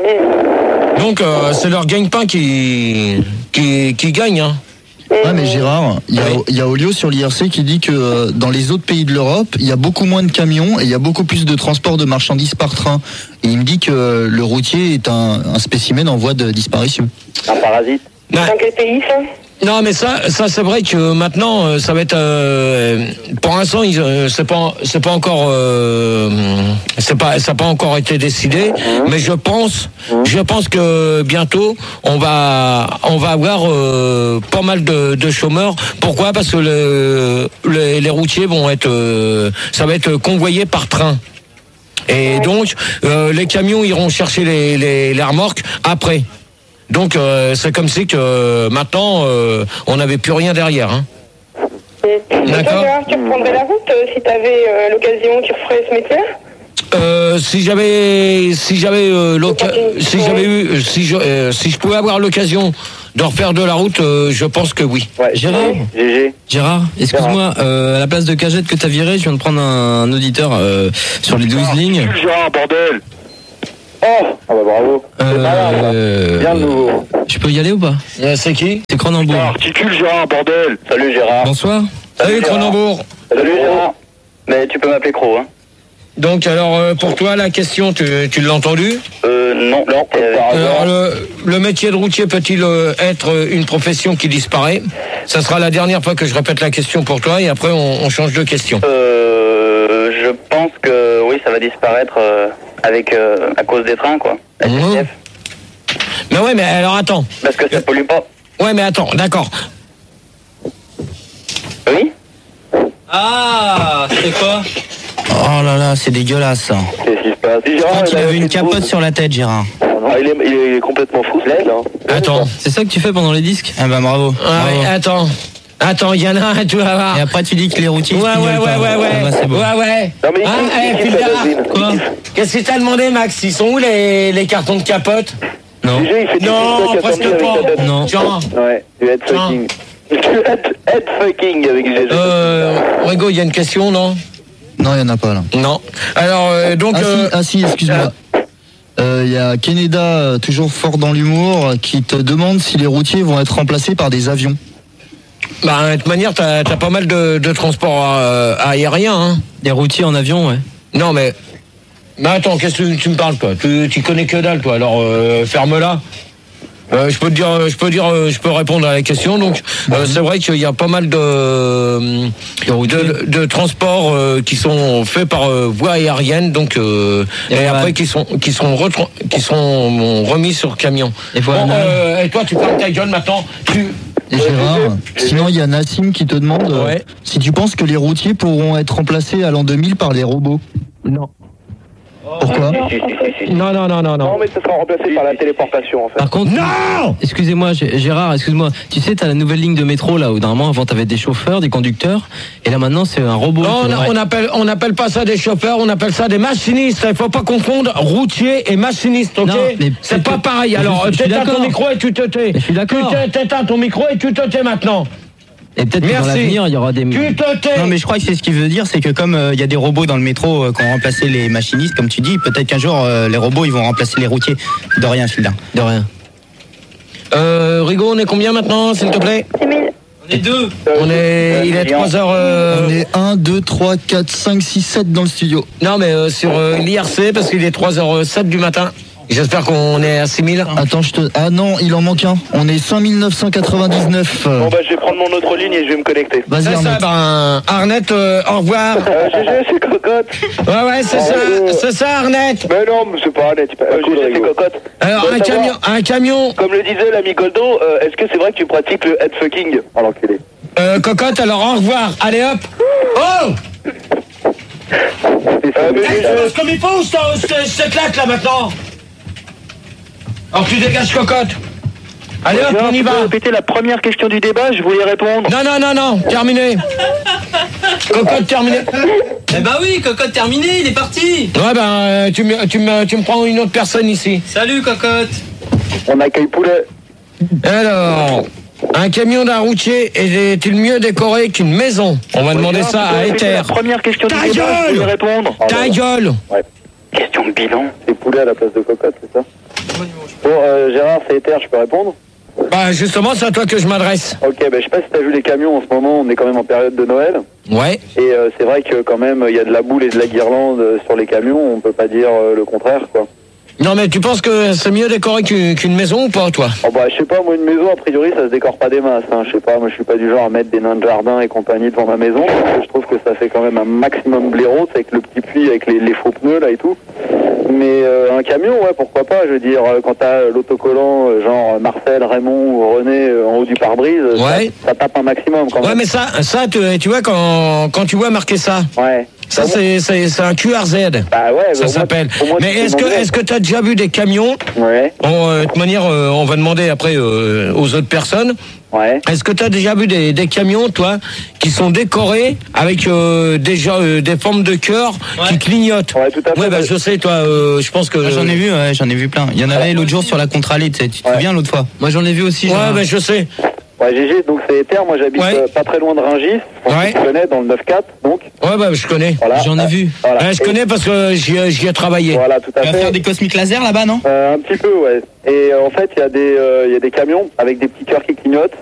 hum, hum. Donc, euh, c'est leur gagne-pain qui, qui, qui gagne. Hein. Ouais, mais Gérard, il y a, Oui. il y a Olio sur l'I R C qui dit que euh, dans les autres pays de l'Europe, il y a beaucoup moins de camions et il y a beaucoup plus de transport de marchandises par train. Et il me dit que euh, le routier est un, un spécimen en voie de disparition. Un parasite. Ouais. Dans quel pays, ça? Non, mais ça, ça c'est vrai que maintenant, euh, ça va être. Euh, pour l'instant, ils, euh, c'est pas, c'est pas encore, euh, c'est pas, ça n'a pas encore été décidé. Mais je pense, je pense que bientôt, on va, on va avoir euh, pas mal de, de chômeurs. Pourquoi ? Parce que le, le, les routiers vont être, euh, ça va être convoyé par train. Et donc, euh, les camions iront chercher les, les, les remorques après. Donc euh, c'est comme si que euh, maintenant euh, on n'avait plus rien derrière. Hein. D'accord. Tu reprendrais la route euh, si tu avais euh, l'occasion, tu referais ce métier ? Euh, si j'avais, si j'avais euh, si j'avais eu, si je, euh, si je pouvais avoir l'occasion de refaire de la route, euh, je pense que oui. Ouais, Gérard, G G. Gérard, excuse-moi, euh, à la place de Cagette que t'as viré, je viens de prendre un, un auditeur euh, sur les douze lignes. Gérard, bordel. Oh, ah bah bravo. Euh, Bien le nouveau. Je peux y aller ou pas ? Euh, c'est qui ? C'est Cronenbourg. Articule Gérard, bordel. Salut Gérard. Bonsoir. Salut Cronenbourg. Salut Gérard. Mais tu peux m'appeler Cro, hein. Donc alors euh, pour toi la question, tu, tu l'as entendu ? Euh, non. Non. Alors le, le métier de routier peut-il euh, être une profession qui disparaît ? Ça sera la dernière fois que je répète la question pour toi et après on, on change de question. Euh, je pense que oui, ça va disparaître euh, avec euh, à cause des trains, quoi. S N C F. Mais ouais, mais alors attends. Parce que ça pollue pas. Ouais, mais attends, d'accord. Oui. Ah, c'est quoi ? Oh là là, c'est dégueulasse. Qu'est-ce qui se passe ? Je crois qu'il avait une capote sur la tête, Gérard. Ah, il, est, il est complètement fou, ce mec, là. Attends. C'est ça que tu fais pendant les disques ? Ah bah bravo. Ah, ouais, attends. Attends, il y en a un, tu vas voir. Et après tu dis que les routiers... Ouais, ouais, ouais, ouais, ouais. Ah bah, c'est beau. Ouais, ouais. Non, mais il- Hein, il- eh, il- Filda, il- quoi ? Qu'est-ce que t'as demandé, Max ? Ils sont où les, les cartons de capote ? Non. G G, il fait du Non, TikTok à presque Samir avec pas. sa tête. Non. Tiens. Ouais, du head Tiens. fucking. Du head, head fucking avec G G. Euh, Rigo, il y a une question, non ? Non, il n'y en a pas là. Non. Alors, euh, donc... Ah euh, si, ah, si excuse-moi. Il y a Keneda, euh, toujours fort dans l'humour, qui te demande si les routiers vont être remplacés par des avions. Bah, de toute manière, t'as as pas mal de, de transports euh, aériens, hein. Des routiers en avion, ouais. Non, mais... Mais attends, qu'est-ce que tu me parles, toi ? Tu, tu connais que dalle, toi, alors euh, ferme-la. Euh, je peux te dire, je peux dire, euh, je peux répondre à la question. Donc, euh, c'est vrai qu'il y a pas mal de de, de transports euh, qui sont faits par euh, voie aérienne, donc euh, et, Et après voilà. qui sont qui sont retran- qui sont remis sur camion. Et voilà. Bon, euh, et toi, tu fermes ta gueule maintenant. Tu Et Gérard, sinon il y a Nassim qui te demande euh, Ouais. si tu penses que les routiers pourront être remplacés à l'an deux mille par les robots. non. Pourquoi ? Non, non, non, non, non. Non, mais ça sera remplacé par la téléportation, en fait. Par contre, Non. excusez-moi, G- Gérard, excuse-moi. Tu sais, t'as la nouvelle ligne de métro là où normalement avant t'avais des chauffeurs, des conducteurs, et là maintenant c'est un robot. Non, C'est on, vrai. on appelle on appelle pas ça des chauffeurs, on appelle ça des machinistes. Il faut pas confondre routier et machiniste, ok ? Non, mais c'est pas peut-être- pareil. mais Alors, je- je suis t'éteins ton d'accord. micro et tu te tais. Je suis d'accord. Tu t'é- t'éteins ton micro et tu te tais maintenant. Et peut-être que dans Merci. l'avenir il y aura des. Tu te tais. Non mais je crois que c'est ce qu'il veut dire, c'est que comme il y a des robots dans le métro euh, qui ont remplacé les machinistes, comme tu dis, peut-être qu'un jour euh, les robots ils vont remplacer les routiers. De rien, Filda. De rien. Euh, Rigo, on est combien maintenant, s'il te plaît ? six mille. On est deux. On est, il est trois heures. On est un, deux, trois, quatre, cinq, six, sept dans le studio. Non, mais euh, sur euh, l'I R C, parce qu'il est trois heures sept du matin. J'espère qu'on est à six mille. Attends, je te... Ah non, il en manque un. On est cinq mille neuf cent quatre-vingt-dix-neuf. Bon, bah, je vais prendre mon autre ligne et je vais me connecter. Vas-y, C'est ça, Arnaud. ben, Arnett, euh, au revoir. Euh, G G, c'est cocotte. Ouais, ouais, c'est ça, c'est ça, Arnett. Mais non, mais c'est pas honnête. Euh, G G, c'est cocotte. Alors, Faut un savoir, camion, un camion. Comme le disait l'ami Goldo, euh, est-ce que c'est vrai que tu pratiques le head fucking ? Oh, l'enculé. Euh, cocotte, alors au revoir. Allez hop. Oh Euh, mais G G, comme il faut, je t'éclate là maintenant. Alors tu dégages cocotte. Allez hop, on y va. répéter la première question du débat, je voulais répondre. Non, non, non, non, terminé. Cocotte, terminé. Eh bah oui, cocotte terminé, il est parti. Ouais, ben, euh, tu me, tu, me, tu me prends une autre personne ici. Salut cocotte. On accueille Poulet. Alors, un camion d'un routier est-il mieux décoré qu'une maison ? On va demander ça à Ether. La première question Ta du débat, je gueule voulais répondre. Ta gueule. Ouais. Question de bilan. C'est Poulet à la place de Cocotte, c'est ça ? Bon, euh, Gérard, c'est Ether, je peux répondre ? Bah, justement, c'est à toi que je m'adresse. Ok, bah, je sais pas si t'as vu les camions en ce moment, on est quand même en période de Noël. Ouais. Et euh, c'est vrai que quand même, il y a de la boule et de la guirlande euh, sur les camions, on peut pas dire euh, le contraire, quoi. Non, mais tu penses que c'est mieux décoré qu'une qu'une maison ou pas, toi? Oh bah je sais pas, moi une maison a priori ça se décore pas des masses, hein. Je sais pas, moi je suis pas du genre à mettre des nains de jardin et compagnie devant ma maison, parce que je trouve que ça fait quand même un maximum blaireau, c'est avec le petit puits, avec les, les faux pneus là et tout. Mais euh, un camion, ouais, pourquoi pas, je veux dire, euh, quand t'as euh, l'autocollant, euh, genre Marcel, Raymond ou René euh, en haut du pare-brise, Ouais. ça, ça tape un maximum quand même. Ouais, mais ça, ça tu, tu vois, quand, quand tu vois marquer ça, Ouais. ça c'est, c'est, c'est un Q R Z. Bah ouais, ça au moins- s'appelle. au moins, Mais tu est-ce peux que, demander. est-ce que tu as déjà vu des camions? Ouais. On, euh, de toute manière, euh, on va demander après euh, aux autres personnes. Ouais. Est-ce que tu as déjà vu des, des camions, toi, qui sont décorés avec euh, déjà euh, des formes de cœur qui clignotent? Ouais, tout à fait. Ouais, bah, je sais, toi, euh, je pense que. Ah, j'en ai vu, ouais, j'en ai vu plein. Il y en avait l'autre jour sur la contre-allée, tu sais, tu te souviens l'autre fois? Moi j'en ai vu aussi. Ouais, Gérard. bah, je sais. Ouais, G G, donc c'est Ether, moi j'habite Ouais. euh, pas très loin de Rungis, je pense Ouais. que tu connais, dans le neuf quatre, donc. Ouais, bah, je connais. Voilà. J'en ai vu. Voilà. Ouais, je Et- connais parce que j'y, ai- j'y ai travaillé. Voilà, tout à Tu vas fait. faire des cosmiques laser là-bas, non? Euh, un petit peu, ouais. Et euh, en fait, il y a des, euh, il y a des camions avec des petits cœurs qui clignotent.